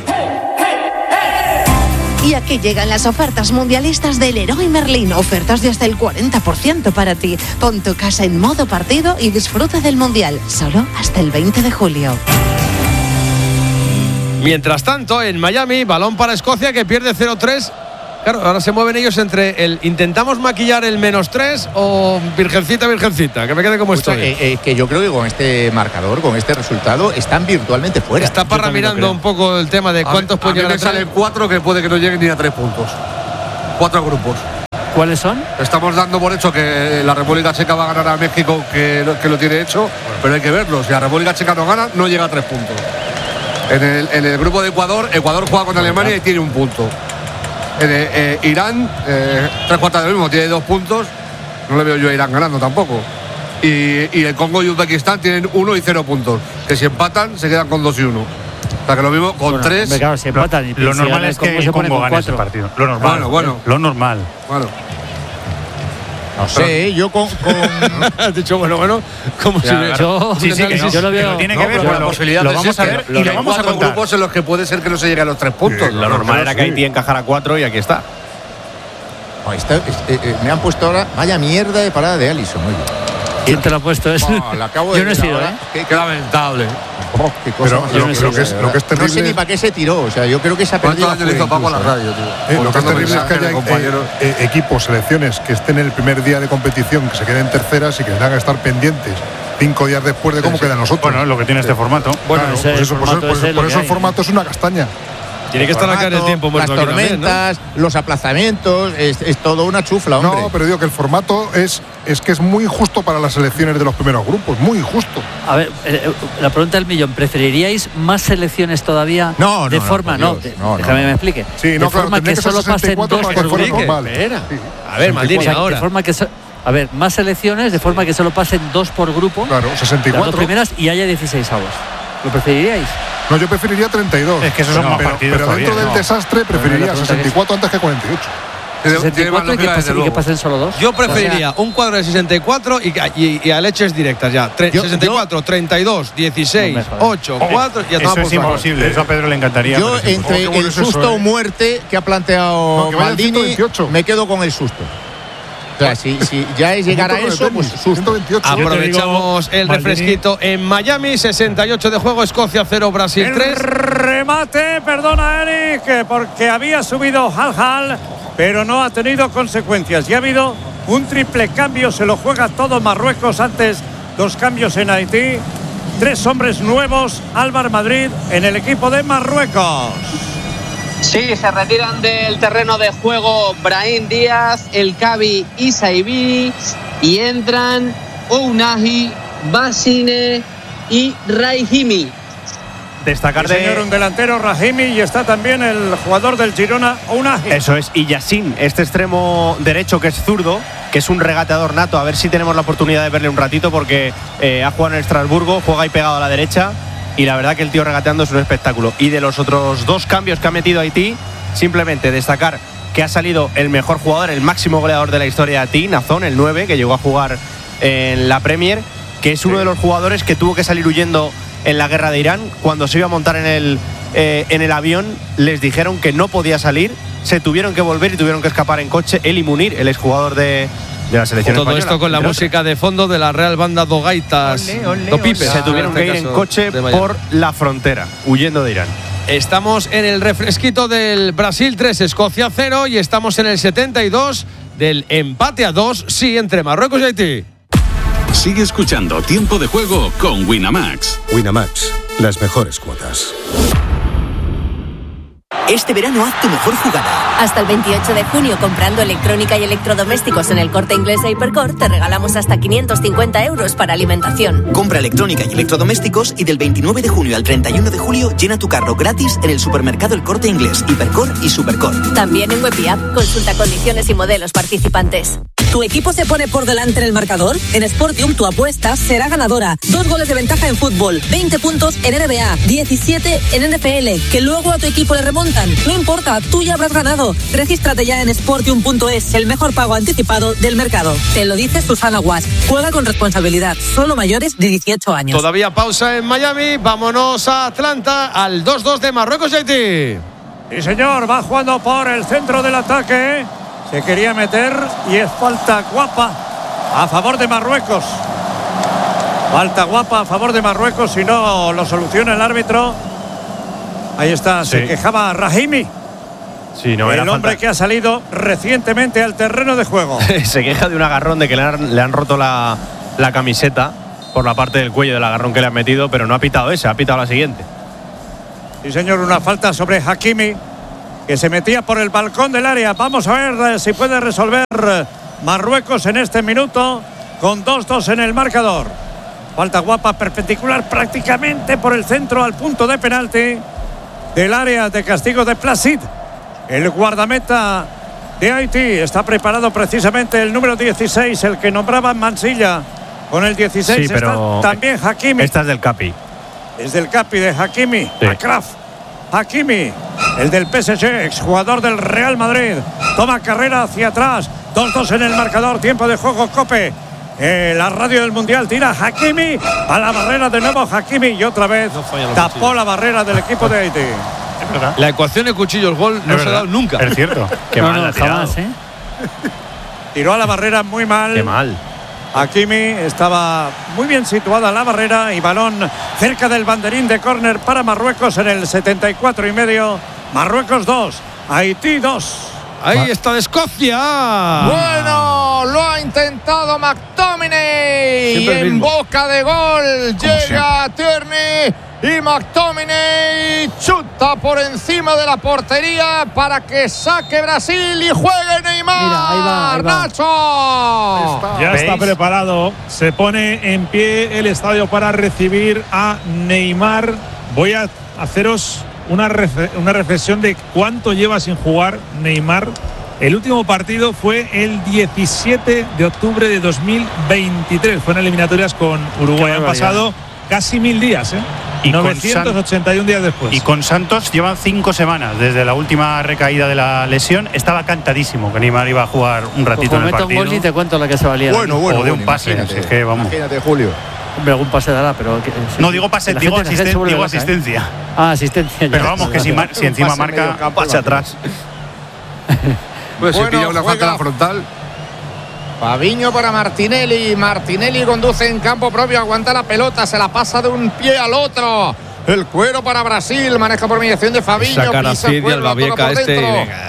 Y aquí llegan las ofertas mundialistas del Leroy Merlin. Ofertas de hasta el cuarenta por ciento para ti. Pon tu casa en modo partido y disfruta del Mundial. Solo hasta el veinte de julio. Mientras tanto, en Miami, balón para Escocia que pierde cero tres. Claro, ahora se mueven ellos entre el intentamos maquillar el menos tres o virgencita, virgencita, que me quede como Escucha, estoy. Eh, eh, que yo creo que con este marcador, con este resultado, están virtualmente fuera. Está Parra mirando un poco el tema de cuántos pueden llegar a salen cuatro que puede que no lleguen ni a tres puntos. Cuatro grupos. ¿Cuáles son? Estamos dando por hecho que la República Checa va a ganar a México, que, que lo tiene hecho, pero hay que verlo. Si la República Checa no gana, no llega a tres puntos. En el, en el grupo de Ecuador, Ecuador juega con Alemania y tiene un punto. En el, eh, Irán, eh, tres cuartas de lo mismo, tiene dos puntos. No le veo yo a Irán ganando tampoco. Y, y el Congo y Uzbekistán tienen uno y cero puntos. Que si empatan, se quedan con dos y uno. O sea que lo mismo con bueno, tres. Claro, si empatan, lo, lo si normal es que el Congo gane ese partido. Lo normal. Bueno, bueno. Lo normal. Bueno. No sé, yo con. con... Has dicho, bueno, bueno, como ya, si hubiera. Yo, sí, sí, que yo no, lo veo. Que lo tiene no, que ver, la posibilidad lo de vamos a ver y lo vamos a contar. Grupos en los que puede ser que no se llegue a los tres puntos. Sí, lo normal era que Haití encajara cuatro y aquí está. No, está, es, eh, eh, me han puesto ahora. Vaya mierda de parada de Alisson, oye. ¿Quién te lo ha puesto eso? No, la acabo de yo no he sido, ¿eh? Qué, qué lamentable. Oh, qué cosa pero lo, lo, que es, lo que es terrible. No sé ni para qué se tiró. O sea, yo creo que se ha perdido. ¿Cuántos años le hizo Paco a la radio, tío? Eh, lo que es terrible es que haya eh, eh, equipos, selecciones que estén en el primer día de competición, que se queden terceras y que tengan que estar pendientes cinco días después de cómo sí, quedan nosotros. Bueno, es lo que tiene este formato. Bueno, claro, pues eso, por eso, por eso, por eso el hay. formato es una castaña. Tiene que estar acá en el tiempo muerto. Las tormentas, también, ¿no? Los aplazamientos, es, es todo una chufla, hombre. No, pero digo que el formato es, es que es muy injusto para las selecciones de los primeros grupos, muy injusto. A ver, eh, la pregunta del millón, ¿preferiríais más selecciones todavía? No, no, de no, forma, no, no, de, no, déjame no. me explique. Sí, de no, claro, forma que, que solo pasen dos para que fuera normal. Espera. Sí. A ver, Maldini, o sea, ahora. De forma que so, a ver, más selecciones, de forma que solo pasen dos por grupo. Claro, sesenta y cuatro. Las dos primeras y haya dieciséis avos. ¿Lo preferiríais? No, yo preferiría treinta y dos. Es que esos son no, más pero, partidos pero dentro todavía, del no. desastre preferiría sesenta y cuatro antes que cuarenta y ocho. sesenta y cuatro y que, pasen, y que pasen solo dos. Yo preferiría o sea, un cuadro de sesenta y cuatro y, y, y a leches directas ya. Tre yo, sesenta y cuatro, yo, treinta y dos, dieciséis, no ocho, cuatro. Ya eso es imposible. Eso a Pedro le encantaría. Yo, entre oh, el susto eso, o muerte que ha planteado no, Maldini, me quedo con el susto. O sea, si, si ya es llegar a eso, pues susto. Aprovechamos el refresquito en Miami, sesenta y ocho de juego, Escocia cero, Brasil tres. Remate, perdona Eric, porque había subido Hal Hal, pero no ha tenido consecuencias. Y ha habido un triple cambio, se lo juega todo Marruecos antes, dos cambios en Haití. Tres hombres nuevos, Álvaro Madrid en el equipo de Marruecos. Sí, se retiran del terreno de juego Brahim Díaz, El Kabi y Saibi y entran Ounahi, Basine y Raihimi. Destacar sí, de señor, un delantero Rahimi y está también el jugador del Girona Ounahi. Eso es, y Yassin, este extremo derecho que es zurdo, que es un regateador nato, a ver si tenemos la oportunidad de verle un ratito porque eh, ha jugado en Estrasburgo, juega ahí pegado a la derecha. Y la verdad que el tío regateando es un espectáculo. Y de los otros dos cambios que ha metido Haití, simplemente destacar que ha salido el mejor jugador, el máximo goleador de la historia de Haití, Nazón, el nueve, que llegó a jugar en la Premier, que es uno sí. de los jugadores que tuvo que salir huyendo en la guerra de Irán. Cuando se iba a montar en el, eh, en el avión, les dijeron que no podía salir, se tuvieron que volver y tuvieron que escapar en coche. Él y Munir, el exjugador de... de la selección todo española. Esto con la música de fondo de la Real Banda do Gaitas olé, olé, do Pipe. Se tuvieron que ir en coche por la frontera, huyendo de Irán. Estamos en el refresquito del Brasil tres, Escocia cero y estamos en el setenta y dos del empate a dos, sí, entre Marruecos y Haití. Sigue escuchando Tiempo de Juego con Winamax. Winamax, las mejores cuotas. Este verano haz tu mejor jugada. Hasta el veintiocho de junio, comprando electrónica y electrodomésticos en el Corte Inglés e Hipercor, te regalamos hasta quinientos cincuenta euros para alimentación. Compra electrónica y electrodomésticos y del veintinueve de junio al treinta y uno de julio llena tu carro gratis en el supermercado El Corte Inglés, Hipercor y Supercor. También en Web y App. Consulta condiciones y modelos participantes. ¿Tu equipo se pone por delante en el marcador? En Sportium tu apuesta será ganadora. Dos goles de ventaja en fútbol, veinte puntos en N B A, diecisiete en N F L, que luego a tu equipo le remontan. No importa, tú ya habrás ganado. Regístrate ya en sportium punto es, el mejor pago anticipado del mercado. Te lo dice Susana Guas. Juega con responsabilidad, solo mayores de dieciocho años. Todavía pausa en Miami, vámonos a Atlanta, al dos dos de Marruecos y Haití. Sí, señor, va jugando por el centro del ataque. Se quería meter y es falta guapa a favor de Marruecos. Falta guapa a favor de Marruecos, si no lo soluciona el árbitro. Ahí está, Sí. se quejaba Rahimi. Sí, no el era hombre falta. que ha salido recientemente al terreno de juego. Se queja de un agarrón, de que le han, le han roto la, la camiseta por la parte del cuello del agarrón que le han metido, pero no ha pitado esa, ha pitado la siguiente. Sí, señor, una falta sobre Hakimi, que se metía por el balcón del área. Vamos a ver eh, si puede resolver eh, Marruecos en este minuto, con dos dos en el marcador. Falta guapa, perpendicular prácticamente por el centro al punto de penalti del área de castigo de Placid. El guardameta de Haití está preparado precisamente el número dieciséis, el que nombraba Mansilla. Con el dieciséis Sí, pero está también Hakimi. Esta es del Capi. Es del Capi de Hakimi. Sí. Akraf. Hakimi, el del P S G, exjugador del Real Madrid. Toma carrera hacia atrás. dos dos en el marcador. Tiempo de juego, Cope. Eh, la radio del Mundial tira Hakimi a la barrera de nuevo. Hakimi y otra vez tapó la barrera del equipo de Haití. La ecuación de cuchillo el gol no se ha dado nunca. Es cierto. Qué No, mal no, ha tirado. jamás, ¿eh? Tiró a la barrera muy mal. Qué mal. Hakimi estaba muy bien situada la barrera y balón cerca del banderín de córner para Marruecos en el setenta y cuatro y medio. Marruecos dos, Haití dos. Ahí está de Escocia. Bueno, lo ha intentado McTominay. Y Siempre el en mismo. boca de gol llega Tierney. Y McTominay chuta por encima de la portería para que saque Brasil y juegue Neymar. Mira, ahí va, ahí va. Nacho. Ya ¿Veis? está preparado. Se pone en pie el estadio para recibir a Neymar. Voy a haceros una, refe- una reflexión de cuánto lleva sin jugar Neymar. El último partido fue el diecisiete de octubre de dos mil veintitrés. Fue en eliminatorias con Uruguay. Han pasado casi mil días, ¿eh? Y con novecientos ochenta y uno días después. Y con Santos llevan cinco semanas desde la última recaída de la lesión. Estaba cantadísimo que Neymar iba a jugar un ratito Como en el meto un partido. gol y te cuento la que se valía. Bueno, bueno, o de bueno, un pase. imagínate, Es que, vamos. Imagínate, Julio. Hombre, algún pase dará, pero. que- No digo pase, la digo, gente- la gente asisten- se vuelve digo loca, ¿eh? asistencia. Ah, asistencia. Pero ya. vamos, que si, mar- si encima marca, Pase atrás. Pues se Bueno, pilla una falta en la juega. frontal. Fabiño para Martinelli. Martinelli conduce en campo propio, aguanta la pelota, se la pasa de un pie al otro. El cuero para Brasil, maneja por mediación de Fabiño. Sacar a pisa el Cid y cuero, al la toca Babieca por este. dentro. Venga,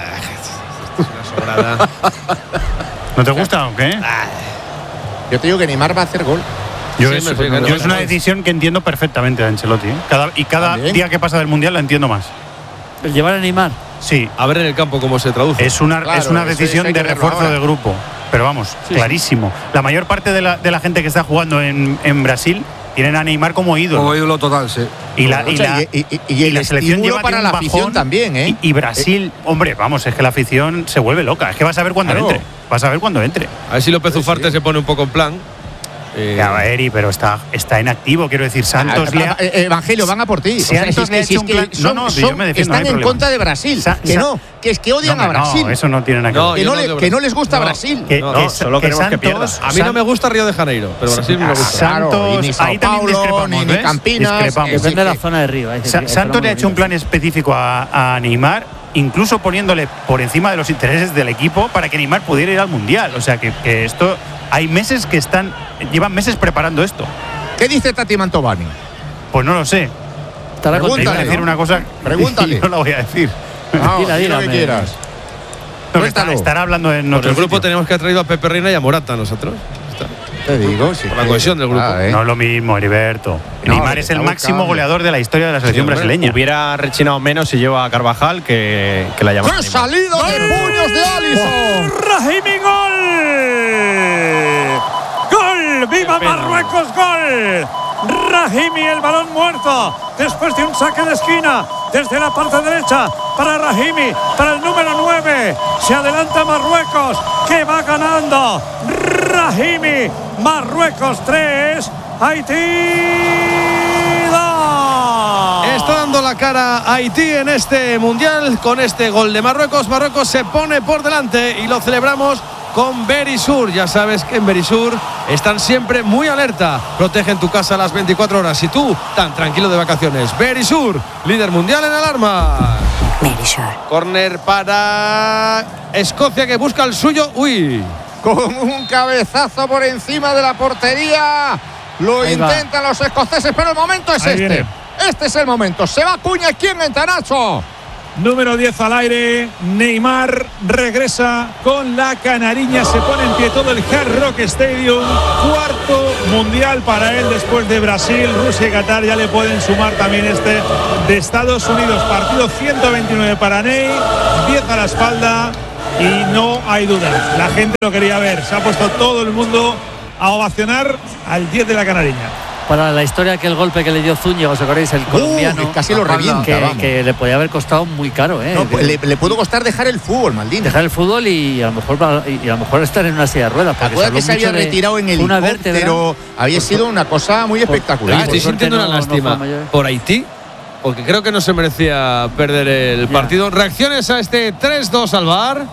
una sobrada. ¿no te gusta o qué? Yo te digo que Neymar va a hacer gol. Yo, Sí, es, me fíjate, yo no es una sé. decisión que entiendo perfectamente de Ancelotti. ¿eh? Cada, y cada También. día que pasa del Mundial la entiendo más. El llevar a Neymar. Sí, A ver en el campo cómo se traduce. es una, Claro, es una eso es- decisión hay que de verlo refuerzo ahora. de grupo. Pero vamos, clarísimo. La mayor parte de la, de la gente que está jugando en, en Brasil tienen a Neymar como ídolo. Como ídolo total, sí. Y la, y O sea, la- y- y- y y el la selección estímulo lleva para de un la bajón, afición también, ¿eh? Y, y Brasil, hombre, vamos, es que la afición se vuelve loca. Es que vas a ver cuando Claro. entre. Vas a ver cuando entre. A ver si López Ufarte se pone un poco en plan. Eh, Ya va, Eri, pero está, está en activo. Quiero decir, Santos Ah, le ha- eh, Evangelio, van a por ti. O sea, Santos si le ha es que- hecho si un es plan- que son- no, no, son- yo me defiendo, no están hay en problema. contra de Brasil. Sa- que sa- no, que es que odian No, a no, Brasil. eso no tiene nada que No, ver. que, yo no no le- odio que no Brasil. les gusta No. Brasil. Que- No, que no, Sa- solo que queremos que pierda. Santos- A mí no me gusta Río de Janeiro, pero Brasil me gusta. Santos, Claro, y ni Sao ahí también Paulo, discrepamos, ni- ni ¿ves? Campinas, Discrepamos. es Depende de la que- zona de Río. hay Sa- que- Santos le ha hecho un plan específico a, a Neymar, incluso poniéndole por encima de los intereses del equipo para que Neymar pudiera ir al Mundial. O sea que, que esto, hay meses que están, llevan meses preparando esto. ¿Qué dice Tati Mantovani? Pues no lo sé. Estará Te iba a Pregúntale, decir ¿no? una cosa Pregúntale. y no la voy a decir. No, Dila, di dila, lo que me- quieras. No, que está- Cuéntalo. estará hablando en Por otro el grupo sitio. tenemos que haber traído a Pepe Reina y a Morata nosotros. Está. Te digo, sí. Por la cohesión del grupo. Ah, ¿eh? No es lo mismo, Heriberto. No, Neymar que es el está máximo buscando. goleador de la historia de la selección hombre, brasileña. Hubiera rechinado menos si lleva a Carvajal que, que la llamada. ¡Qué salido de puños de Alisson! Rahimi, gol. Gol, viva Marruecos, gol. Rahimi, el balón muerto después de un saque de esquina desde la parte derecha para Rahimi, para el número nueve. Se adelanta Marruecos, que va ganando. Rahimi, Marruecos tres, Haití dos. Está dando la cara Haití en este mundial con este gol de Marruecos. Marruecos se pone por delante y lo celebramos con Verisur. Ya sabes que en Verisur están siempre muy alerta. Protegen tu casa a las veinticuatro horas y tú tan tranquilo de vacaciones. Verisur, líder mundial en alarma. Verisur. Corner para Escocia, que busca el suyo. Uy. Con un cabezazo por encima de la portería. Lo Ahí va. intentan los escoceses, pero el momento es Ahí este. viene. Este es el momento. Se va Cuña. ¿Quién entra, Nacho? Número diez al aire, Neymar regresa con la canariña, se pone en pie todo el Hard Rock Stadium, cuarto mundial para él después de Brasil, Rusia y Qatar, ya le pueden sumar también este de Estados Unidos, partido ciento veintinueve para Ney, diez a la espalda y no hay dudas, la gente lo quería ver, se ha puesto todo el mundo a ovacionar al diez de la canariña. Para la historia, que el golpe que le dio Zúñiga, ¿os acordáis? El colombiano. Uh, casi lo revienta, que, vamos. que le podía haber costado muy caro, ¿eh? No, le, le pudo costar dejar el fútbol, Maldini. Dejar el fútbol y a lo mejor, y a lo mejor estar en una silla de ruedas. Acuérdate que se había retirado en helicóptero. Había sido una cosa muy espectacular. Estoy sintiendo una lástima no por Haití, porque creo que no se merecía perder el ya. partido. Reacciones a este tres dos al V A R.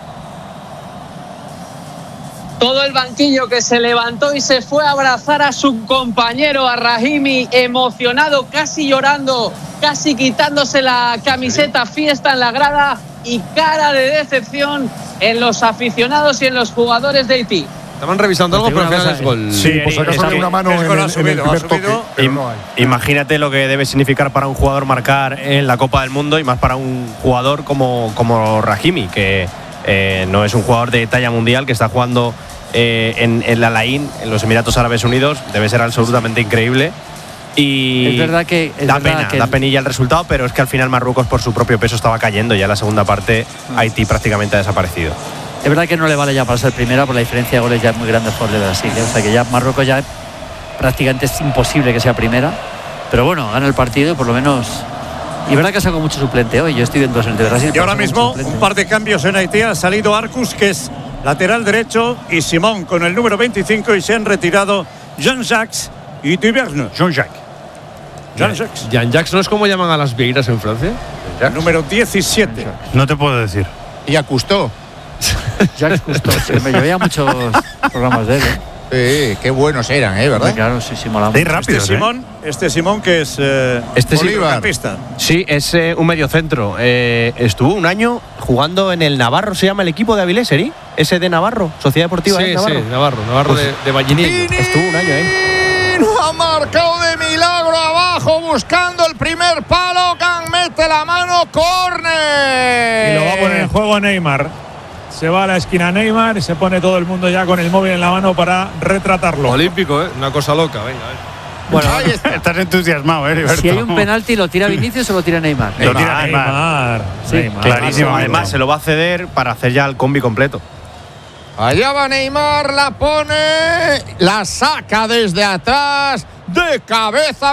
Todo el banquillo que se levantó y se fue a abrazar a su compañero, a Rahimi, emocionado, casi llorando, casi quitándose la camiseta, fiesta en la grada y cara de decepción en los aficionados y en los jugadores de Haití. Estaban revisando algo, pero al final es gol. Sí, por si acaso había una mano en el, en el primer toque, pero no hay. Imagínate lo que debe significar para un jugador marcar en la Copa del Mundo y más para un jugador como, como Rahimi, que eh, no es un jugador de talla mundial, que está jugando eh, en, en la Al-Ain, en los Emiratos Árabes Unidos. Debe ser absolutamente increíble. Y es verdad que es da verdad pena, que da penilla el resultado, pero es que al final Marruecos por su propio peso estaba cayendo. Ya en la segunda parte Haití prácticamente ha desaparecido. Es verdad que no le vale ya para ser primera, por la diferencia de goles ya es muy grande por de Brasil, ¿eh? O sea que ya Marruecos ya prácticamente es imposible que sea primera, pero bueno, gana el partido y por lo menos. Y verdad que ha sacado mucho suplente hoy. Yo estoy viendo el de Brasil. Y ahora mismo un par de cambios en Haití. Ha salido Arcus, que es lateral derecho, y Simón con el número veinticinco, y se han retirado Jean-Jacques y Duverne. Jean-Jacques. Jean-Jacques. Jean-Jacques no es como llaman a las vieiras en Francia. Número diecisiete. No te puedo decir. Y a Cousteau. Jacques Cousteau. Me llevaba muchos programas de él, ¿eh? Sí, qué buenos eran, ¿eh? ¿Verdad? Claro, sí, sí, molamos. Este Simón, este Simón que es eh, este centrocampista. Sí, es eh, un mediocentro. Eh, estuvo un año jugando en el Navarro, se llama el equipo de Avilés, ¿eh? Ese de Navarro, Sociedad Deportiva sí, de Navarro. Sí, Navarro, Navarro pues, de, de Vallinillo. Estuvo un año ahí. ¿eh? Ha marcado de milagro abajo, buscando el primer palo. Can mete la mano, córner. Y lo va a poner en juego Neymar. Se va a la esquina Neymar y se pone todo el mundo ya con el móvil en la mano para retratarlo. Olímpico, ¿eh? Una cosa loca, venga. Bueno, ahí está. Estás entusiasmado, ¿eh, Heriberto? Si hay un penalti, ¿lo tira Vinicius o lo tira Neymar? Lo tira Neymar. Neymar. Sí, Neymar. Clarísimo. Además, se lo va a ceder para hacer ya el combi completo. Allá va Neymar, la pone, la saca desde atrás, de cabeza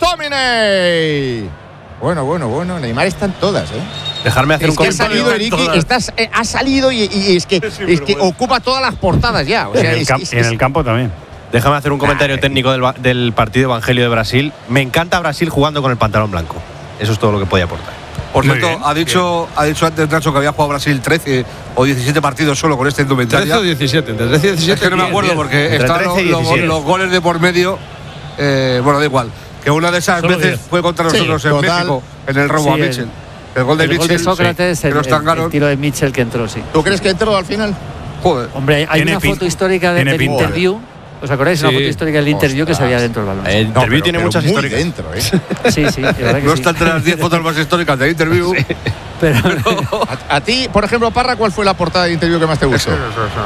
McTominay. Bueno, bueno, bueno, Neymar están todas, ¿eh? Dejarme hacer es un que comentario. Ha salido, Eriki, estás, eh, ha salido y, y es que, es que ocupa todas las portadas ya. O sea, en, el es, camp, es, en es, el campo también. Déjame hacer un comentario técnico del, del partido Evangelio de Brasil. Me encanta Brasil jugando con el pantalón blanco. Eso es todo lo que podía aportar. Por cierto, ha dicho, ha dicho antes Nacho que había jugado Brasil trece o diecisiete partidos solo con este indumentaria. trece o diecisiete, entre trece y diecisiete. Es que no me acuerdo porque están los, los, los goles de por medio. Eh, bueno, da igual. Que una de esas solo veces diez. Fue contra nosotros sí, en total. México, en el robo sí, a Mitchell. El, el gol de el Mitchell. Gol de Sócrates, sí, el, el, el tiro de Mitchell que entró, sí. ¿Tú crees que entró al final? Joder. Hombre, hay una foto histórica de, del interview. ¿Os acordáis? Sí. Una foto histórica del interview Ostras. Que se veía dentro del balón. El interview no, pero, tiene pero muchas muy históricas. Dentro, ¿eh? Sí, sí. Que no sí. está entre las diez fotos más históricas del interview. Sí. Pero, a, a ti, por ejemplo, Parra, ¿cuál fue la portada de interview que más te gustó?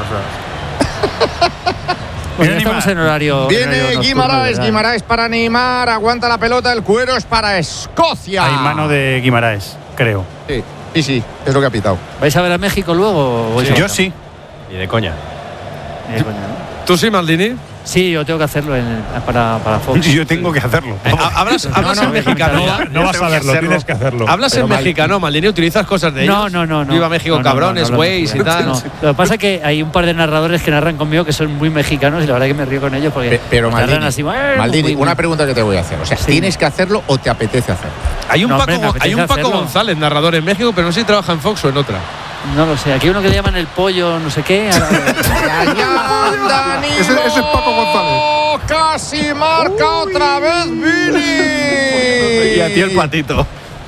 Bueno, estamos en horario. Viene Guimaraes, Guimaraes para Neymar, aguanta la pelota, el cuero es para Escocia. Hay mano de Guimaraes, creo. Sí, sí, sí, es lo que ha pitado. ¿Vais a ver a México luego? O sí, yo sí. Y de coña. Y de coña, ¿no? ¿Tú sí, Maldini? Sí, yo tengo que hacerlo en, para, para Fox. Yo tengo que hacerlo. Eh, hablas hablas no, no, en mexicano. No, no vas a verlo, tienes que hacerlo. Hablas Pero en mal. mexicano, Maldini, utilizas cosas de ellos. No, no, no. no. Viva México, no, cabrones, no, no, güeyes no, y tal. No. Lo que pasa es que hay un par de narradores que narran conmigo que son muy mexicanos y la verdad que me río con ellos porque. Pero Maldini, así, eh, Maldini muy, muy, una pregunta que te voy a hacer. O sea, sí. ¿tienes que hacerlo o te apetece hacerlo? Hay un no, Paco, hombre, hay un Paco González, narrador en México, pero no sé si trabaja en Fox o en otra. No lo sé. Aquí hay uno que le llaman el pollo, no sé qué. Allá, Danilo. Ese, ese es Paco González. Casi marca Uy. Otra vez Vini. Y a ti el patito.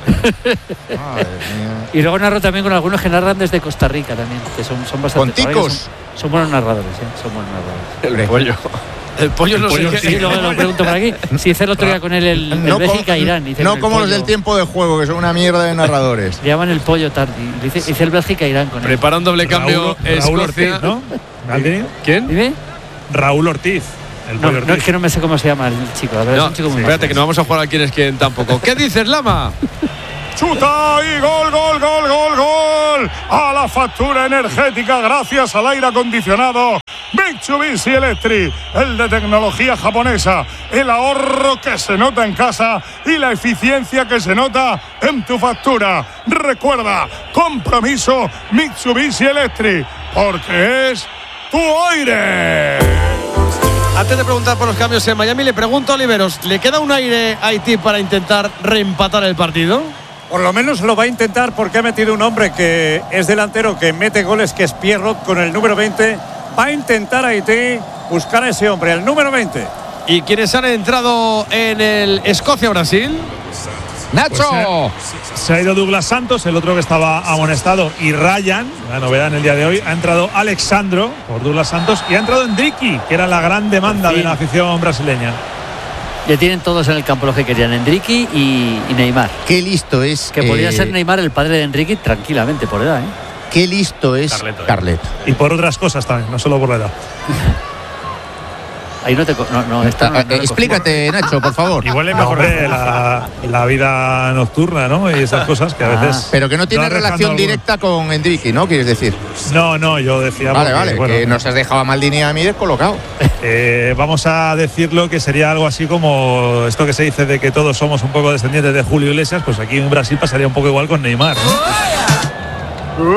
Y luego narro también con algunos que narran desde Costa Rica también, que son, son bastante. ¿Con ticos? Son, son buenos narradores, ¿eh? Son buenos narradores. El pollo. El pollo no sé qué. Sí, lo, lo pregunto por aquí. Si hice el otro día con él el, el No Bélgica-Irán. como, no como los del tiempo de juego, que son una mierda de narradores. Le llaman el pollo tardi. Hice, hice el Bélgica-Irán con él. Prepara un doble cambio. Raúl Escocia. Ortiz, ¿no? ¿Alguien? ¿Quién? ¿Dime? Raúl Ortiz. El No, pollo no, Ortiz. es que no me sé cómo se llama el chico. La verdad, No, es un chico muy espérate, majo. que no vamos a jugar a quién es quién tampoco. ¿Qué dices, Lama? Chuta y gol, gol, gol, gol, gol. A la factura energética gracias al aire acondicionado Mitsubishi Electric, el de tecnología japonesa, el ahorro que se nota en casa y la eficiencia que se nota en tu factura. Recuerda, compromiso Mitsubishi Electric, porque es tu aire. Antes de preguntar por los cambios en Miami, le pregunto a Oliveros, ¿le queda un aire a Haití para intentar reempatar el partido? Por lo menos lo va a intentar porque ha metido un hombre que es delantero, que mete goles, que es Pierrot con el número veinte. Va a intentar Haití buscar a ese hombre, el número veinte. ¿Y quiénes han entrado en el Escocia-Brasil? ¡Nacho! Pues se, se ha ido Douglas Santos, el otro que estaba amonestado, y Ryan, la novedad en el día de hoy. Ha entrado Alexandro por Douglas Santos y ha entrado Endricky, que era la gran demanda Sí. de la afición brasileña. Ya tienen todos en el campo los que querían, Endricky y, y Neymar. Qué listo es. Que podría eh, ser Neymar el padre de Endricky tranquilamente por edad, ¿eh? Qué listo es Carleto, ¿eh? Carleto. Y por otras cosas también, no solo por la edad. Ahí no te. co- No, no, esta no- no Eh, le explícate, Nacho, por favor. Igual es mejor de la, la vida nocturna, ¿no? Y esas cosas que a Ah. veces. Pero que no tiene van dejando relación algunos. directa con Endricky, ¿no? Quieres decir. No, no, yo decía. Vale, porque, vale, bueno, que nos has dejado a Maldini y a mí descolocado. eh, vamos a decirlo que sería algo así como esto que se dice de que todos somos un poco descendientes de Julio Iglesias, pues aquí en Brasil pasaría un poco igual con Neymar, ¿no?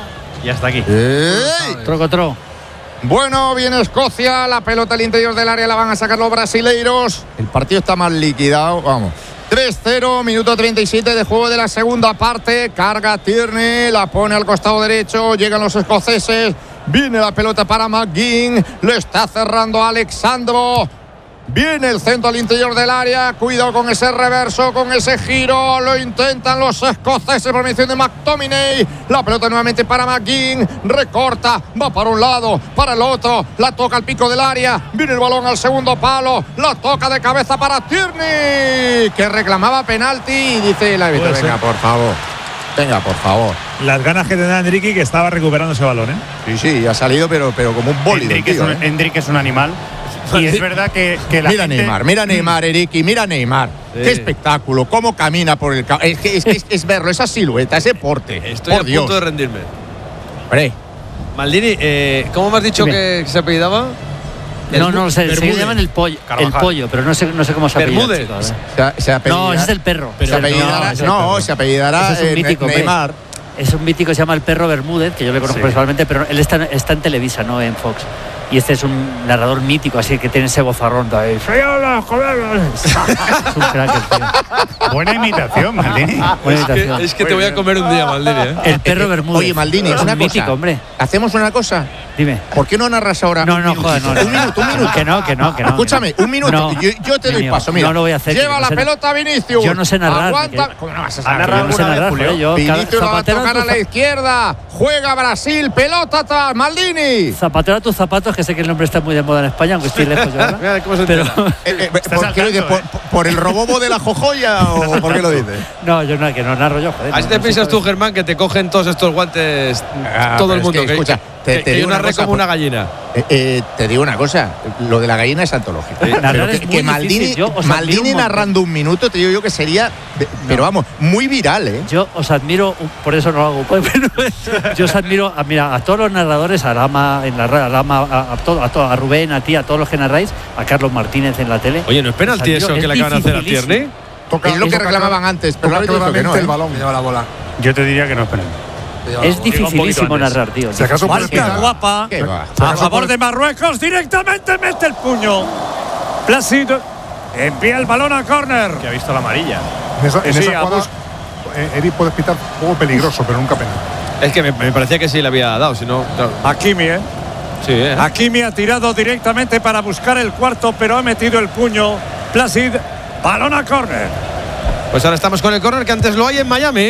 Y hasta aquí. Troco, tro. Bueno, viene Escocia, la pelota al interior del área la van a sacar los brasileiros. El partido está más liquidado, vamos. tres cero, minuto treinta y siete de juego de la segunda parte. Carga Tierney, la pone al costado derecho. Llegan los escoceses. Viene la pelota para McGinn. Le está cerrando Alexandro. Viene el centro al interior del área. Cuidado con ese reverso, con ese giro. Lo intentan los escoceses por mediación de McTominay. La pelota nuevamente para McGinn. Recorta, va para un lado, para el otro. La toca al pico del área. Viene el balón al segundo palo. La toca de cabeza para Tierney, que reclamaba penalti. Y dice el árbitro: Puede venga, ser. por favor. Venga, por favor. Las ganas que tendrá Enrique, que estaba recuperando ese balón, ¿eh? Sí, sí, ha salido, pero, pero como un bólido. Enrique, tío, es un, ¿eh? Enrique es un animal. Y es verdad que, que la Mira gente… Neymar, mira Neymar, Eriki, mira Neymar. Sí. Qué espectáculo, cómo camina por el campo. Es que es, que es, es verlo, esa silueta, ese porte. Estoy por a Dios. punto de rendirme. Hombre, Maldini, eh, ¿cómo me has dicho Dime. que se apellidaba? No, no lo sé. Se Bermúdez. llaman el pollo. Carvajal. El pollo, pero no sé, no sé cómo se apellida. Bermúdez. el chico, a ver. se, ha- se apellidará- No, ese es el perro. se apellidará, ese es el no, perro. se apellidará Ese es un eh, mítico, hombre. Neymar. Es un mítico que se llama el perro Bermúdez, que yo le conozco Sí. personalmente, pero él está, está en Televisa, no en Fox. Y este es un narrador mítico, así que tiene ese vozarrón ahí. ¡Señoras, colegas! Es un crack el tío. Buena imitación, Maldini. Buena Es que, imitación. es que te voy a comer un día, Maldini, ¿eh? El perro Bermúdez. Oye, Maldini, es una un cosa. mítico, hombre. Hacemos una cosa. Dime. ¿Por qué no narras ahora? No, un no, minutito? joder, no, no. Un minuto, un minuto. Que no, que no, que no. Escúchame, que no. un minuto. No. Yo, yo te doy Mío, paso, mira. No lo voy a hacer. Lleva que la no sé- pelota Vinicius. Yo no sé narrar. Aguanta. que- ¿Cómo no vas a ¿Ha saber? narrado Yo no sé alguna vez, narrar, Julio? joder, yo. Vinicius cada- la va a zapatero tocar tu a la zap- izquierda. Juega Brasil. Pelota atrás. Maldini. Zapatero a tus zapatos, que sé que el nombre está muy de moda en España, aunque estoy lejos yo ahora. Mira cómo se Pero entera. Eh, eh, Estás ¿por, al qué lo tanto, dices? ¿Por, por el robobo de la jojoya o por qué lo dices? no, yo no, que no narro yo, joder. Así no- te no piensas sé tú, cómo- Germán, que te cogen todos estos guantes Ah, todo pero el es mundo. que, que, escucha, te- que- te que hay digo una una red cosa, como una pues- gallina. Eh, eh, te digo una cosa, lo de la gallina es antológico. Narrar Pero es que, muy que Maldini, difícil. Yo os admiro Maldini un montón. narrando un minuto, te digo yo que sería, de- pero vamos, muy viral, ¿eh? Yo os admiro, por eso no lo hago. pues, pero yo os admiro a, mira, a todos los narradores, a Lama, en la radio, a, Lama, a, a, todo, a, todo, a Rubén, a ti, a todos los que narráis, a Carlos Martínez en la tele. Oye, ¿no es penalti Os admiro, eso que es le acaban de hacer a dificilísimo. Tierney? Toca, Es lo que toca reclamaban clar- antes, pero toca ahora dijo que claramente no, ¿eh? el balón. Lleva la bola. Yo te diría que no es penalti. Es dificilísimo narrar, tío. Si acaso puedes Marca pitar. guapa. ¿Qué va? A favor de Marruecos, directamente mete el puño. Plácido envía el balón a córner. Que ha visto la amarilla. En esa, en Sí, esa a jugada, vos- eh, Eric puede pitar juego peligroso, pero nunca penal. Es que me, me parecía que sí le había dado, si no. Claro. Hakimi, ¿eh? Sí, ¿eh? Hakimi ha tirado directamente para buscar el cuarto, pero ha metido el puño. Placid, balón a córner. Pues ahora estamos con el córner que antes lo hay en Miami.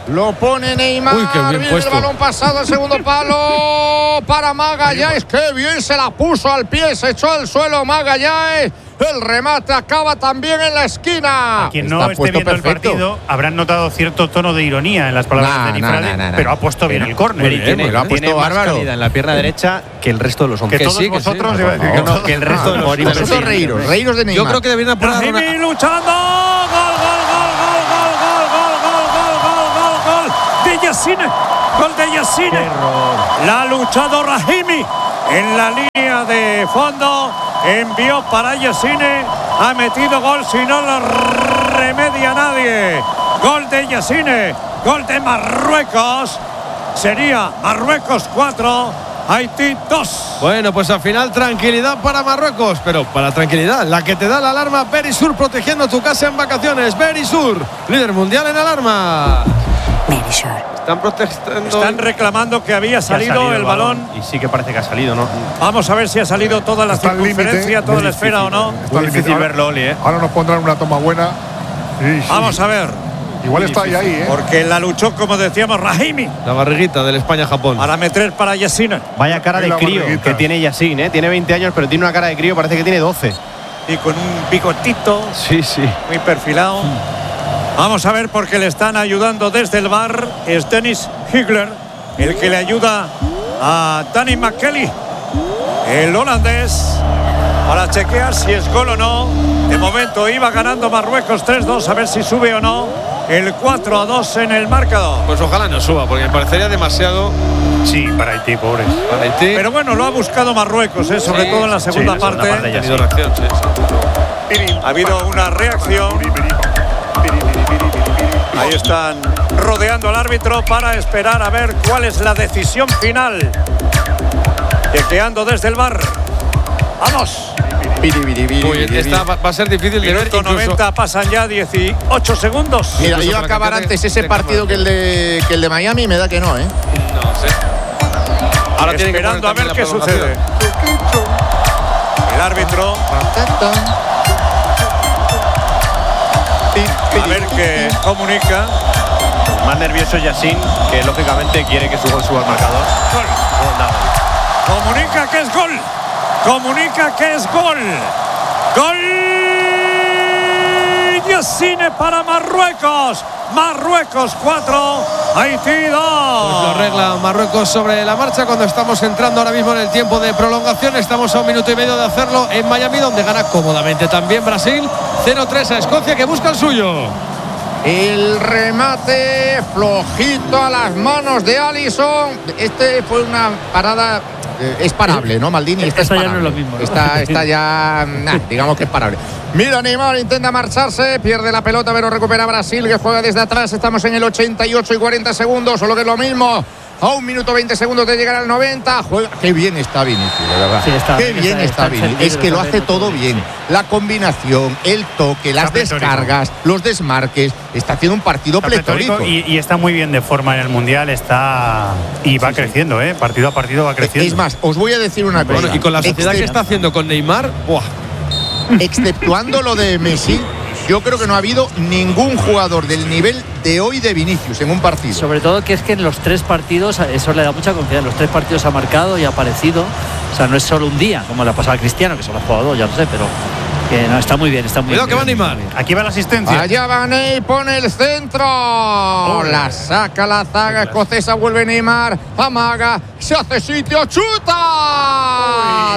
Lo pone Neymar. Uy, qué bien Viene puesto. el balón pasado al segundo palo para Magallanes. Qué bien se la puso al pie. Se echó al suelo Magallanes. El remate acaba también en la esquina. A quien no Está esté puesto viendo perfecto. el partido habrán notado cierto tono de ironía en las palabras Nah, de nah, Nifrade, nah, nah, nah. pero ha puesto bien el córner. Y tiene, lo ha puesto tiene más bárbaro. calidad en la pierna derecha que el resto de los hombres. Que todos sí, que vosotros, sí, iba a decir por que, favor. todos- que el resto de los Vosotros hombres. reíros, reíros de Neymar. Yo creo que deberían poner Brahimi luchando. Gol, gol, gol, gol, gol, gol, gol, gol, gol, gol, gol, gol de Yassine. Gol de Yassine. La ha luchado Brahimi en la línea de fondo. Envió para Yassine. Ha metido gol, si no lo remedia nadie. Gol de Yassine. Gol de Marruecos. Sería Marruecos cuatro, Haití dos. Bueno, pues al final tranquilidad para Marruecos, pero para tranquilidad, la que te da la alarma Verisur, protegiendo tu casa en vacaciones. Verisur, líder mundial en alarma. Verisur. Están protestando. Están reclamando que había Que ha salido, el balón. Y sí que parece que ha salido, ¿no? Vamos a ver si ha salido toda la Está al circunferencia, límite, toda muy la esfera difícil, o no. Está Muy al límite. difícil Ahora- verlo, Oli, ¿eh? Ahora nos pondrán una toma buena. Sí, sí. Vamos a ver. Igual está ahí, ahí, ¿eh? Porque la luchó, como decíamos, Brahimi. La barriguita del España-Japón. Para meter para Yassine. Vaya cara Ahí de la crío barriguita. que tiene Yassin, ¿eh? Tiene veinte años, pero tiene una cara de crío, parece que tiene doce. Y con un bigotito Sí, sí. muy perfilado. Vamos a ver porque le están ayudando desde el bar. Es Dennis Higler, el que le ayuda a Danny McKelly, el holandés, para chequear si es gol o no. De momento iba ganando Marruecos tres dos, a ver si sube o no. El cuatro a dos en el marcador. Pues ojalá no suba, porque me parecería demasiado Sí, para Haití, pobres. para Haití. Pero bueno, lo ha buscado Marruecos, ¿eh? Sobre Sí, todo en la sí, segunda la segunda parte. parte ya Ha tenido reacción, sí, sí. Ha habido una reacción. Ahí están rodeando al árbitro para esperar a ver cuál es la decisión final. Chequeando desde el bar. ¡Vamos! Uy, esta va, va a ser difícil de ver. Minuto Incluso, noventa, pasan ya dieciocho segundos. Mira, Incluso yo para acabar que te- antes ese te partido cama. que el de que el de Miami me da que no, ¿eh? no sé. Ahora tienen que Esperando a poner ver qué también la sucede. El árbitro. A ver qué comunica. Más nervioso Yassin, que lógicamente quiere que su gol suba al marcador. Gol. Gol dado. Comunica que es gol. Comunica que es gol. Gol. Yassine para Marruecos. Marruecos cuatro, Haití dos. Pues lo arregla Marruecos sobre la marcha cuando estamos entrando ahora mismo en el tiempo de prolongación. Estamos a un minuto y medio de hacerlo en Miami, donde gana cómodamente también Brasil. cero tres a Escocia, que busca el suyo. El remate flojito a las manos de Alisson. Este fue una parada. eh, es parable, ¿no, Maldini? Esta Esto es ya no es parable. lo mismo, ¿no? Esta, esta ya, nah, digamos que es parable. Mira, Neymar intenta marcharse, pierde la pelota, pero recupera Brasil, que juega desde atrás. Estamos en el ochenta y ocho y cuarenta segundos, solo que es lo mismo. A un minuto veinte segundos de llegar al noventa. Juega. Qué bien está Vinicius, de verdad. Sí, está, Qué bien está, está, está Vinicius. encendido, Es que lo está hace bien, todo sí. bien. La combinación, el toque, las Está pletórico. descargas, los desmarques. Está haciendo un partido Está pletórico pletórico. y, y está muy bien de forma en el Mundial. Está y va creciendo, ¿eh? Partido a partido va creciendo. Es más, os voy a decir una cosa. Bueno, y con la sociedad que está haciendo con Neymar, ¡buah! Exceptuando lo de Messi, yo creo que no ha habido ningún jugador del nivel de hoy de Vinicius en un partido. Sobre todo que es que en los tres partidos, eso le da mucha confianza. En los tres partidos ha marcado y ha aparecido. O sea, no es solo un día, como le ha pasado a Cristiano, que solo ha jugado dos, ya lo sé, pero que no, está muy bien, está muy Cuidado que bien. va Neymar. Aquí va la asistencia. Allá va Ney, pone el centro. La saca la zaga escocesa, vuelve Neymar, amaga, se hace sitio, chuta.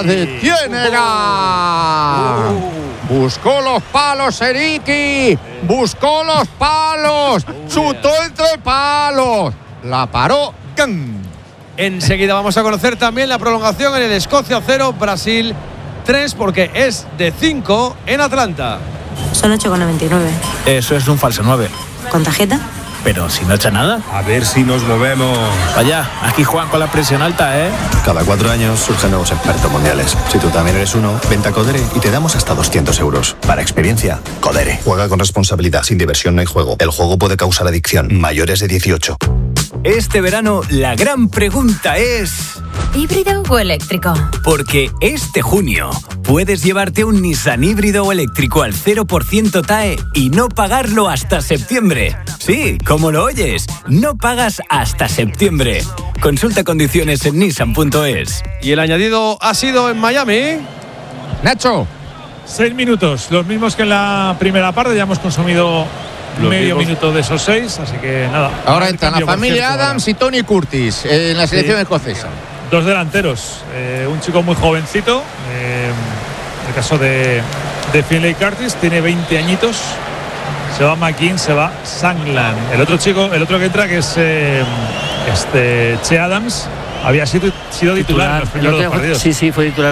Detiénela. Buscó los palos Eriki, buscó los palos, chutó entre palos, la paró. ¡Can! Enseguida vamos a conocer también la prolongación en el Escocia cero, Brasil tres, porque es de cinco en Atlanta. Son ocho con noventa y nueve. Eso es un falso nueve. ¿Con tarjeta? Pero si no echa nada. A ver si nos movemos. Vaya, aquí juegan con la presión alta, ¿eh? Cada cuatro años surgen nuevos expertos mundiales. Si tú también eres uno, vente a Codere y te damos hasta doscientos euros. Para experiencia, Codere. Juega con responsabilidad. Sin diversión no hay juego. El juego puede causar adicción. Mayores de dieciocho. Este verano la gran pregunta es... ¿híbrido o eléctrico? Porque este junio puedes llevarte un Nissan híbrido o eléctrico al cero por ciento T A E y no pagarlo hasta septiembre. Sí, como lo oyes, no pagas hasta septiembre. Consulta condiciones en nissan punto es. Y el añadido ha sido en Miami. Nacho. Seis minutos, los mismos que en la primera parte. Ya hemos consumido los medio mismos. Minuto de esos seis, así que nada. Ahora entran la familia Adams ahora. Y Tony Curtis en la selección sí. escocesa. Dos delanteros, eh, un chico muy jovencito, eh, el caso de, de Finlay Curtis, tiene veinte añitos, se va McKean, se va Sangland. El otro chico, el otro que entra, que es eh, este Che Adams, había sido, sido titular, titular en los primeros dos partidos. Sí, sí, fue titular.